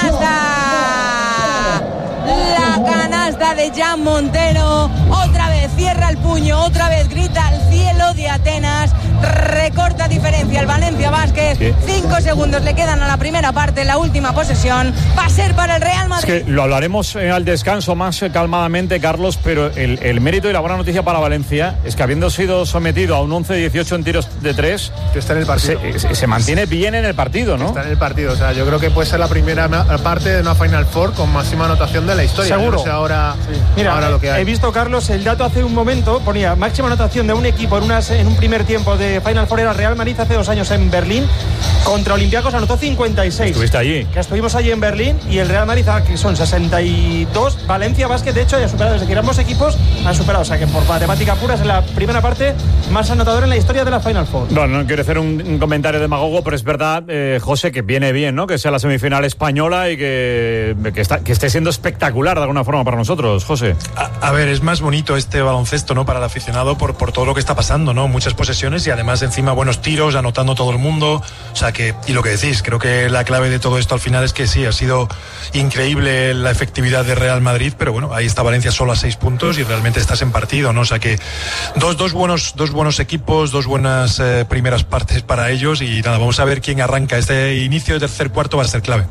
canasta, la canasta de Jan Montero, otra vez cierra el puño, otra vez grita al cielo de Atenas, recorta diferencia el Valencia Basket. 5 segundos le quedan a la primera parte, la última posesión va a ser para el Real Madrid.
Es que lo hablaremos al descanso más calmadamente, Carlos, pero el mérito y la buena noticia para Valencia es que habiendo sido sometido a un 11-18 en tiros de 3,
que está en el partido,
se mantiene bien en el partido, ¿no?
Está en el partido, o sea, yo creo que puede ser la primera parte de una Final Four con máxima anotación de la historia.
Seguro.
No sé ahora,
sí. Mira,
ahora lo que hay.
He visto, Carlos, el dato hace un momento, ponía máxima anotación de un equipo en un primer tiempo de Final Four era Real Madrid hace 2 años en Berlín, contra Olympiacos anotó 56.
¿Estuviste allí?
Que estuvimos allí en Berlín y el Real Madrid, que son 62, Valencia Basket de hecho ya ha superado, desde que ambos equipos han superado, o sea que por matemática pura es la primera parte más anotadora en la historia de la Final Four.
Bueno, no quiero hacer un comentario demagogo, pero es verdad, José, que viene bien, ¿no? Que sea la semifinal española y que esté siendo espectacular de alguna forma para nosotros, José.
A ver, es más bonito este baloncesto, ¿no? Para el aficionado por todo lo que está pasando, ¿no? Muchas posesiones y además encima buenos tiros, anotando todo el mundo. O sea que, y lo que decís, creo que la clave de todo esto al final es que sí, ha sido increíble la efectividad de Real Madrid, pero bueno, ahí está Valencia solo a 6 puntos y realmente estás en partido, ¿no? O sea que dos buenos equipos, 2 buenas primeras partes para ellos y nada, vamos a ver quién arranca. Este inicio de tercer cuarto va a ser clave.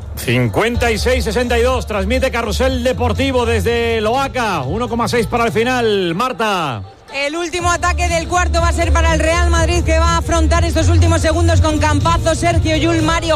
56-62, transmite Carrusel Deportivo desde Loaca, 1,6 para el final. Marta.
El último ataque del cuarto va a ser para el Real Madrid, que va a afrontar estos últimos segundos con Campazo, Sergio Llull, Mario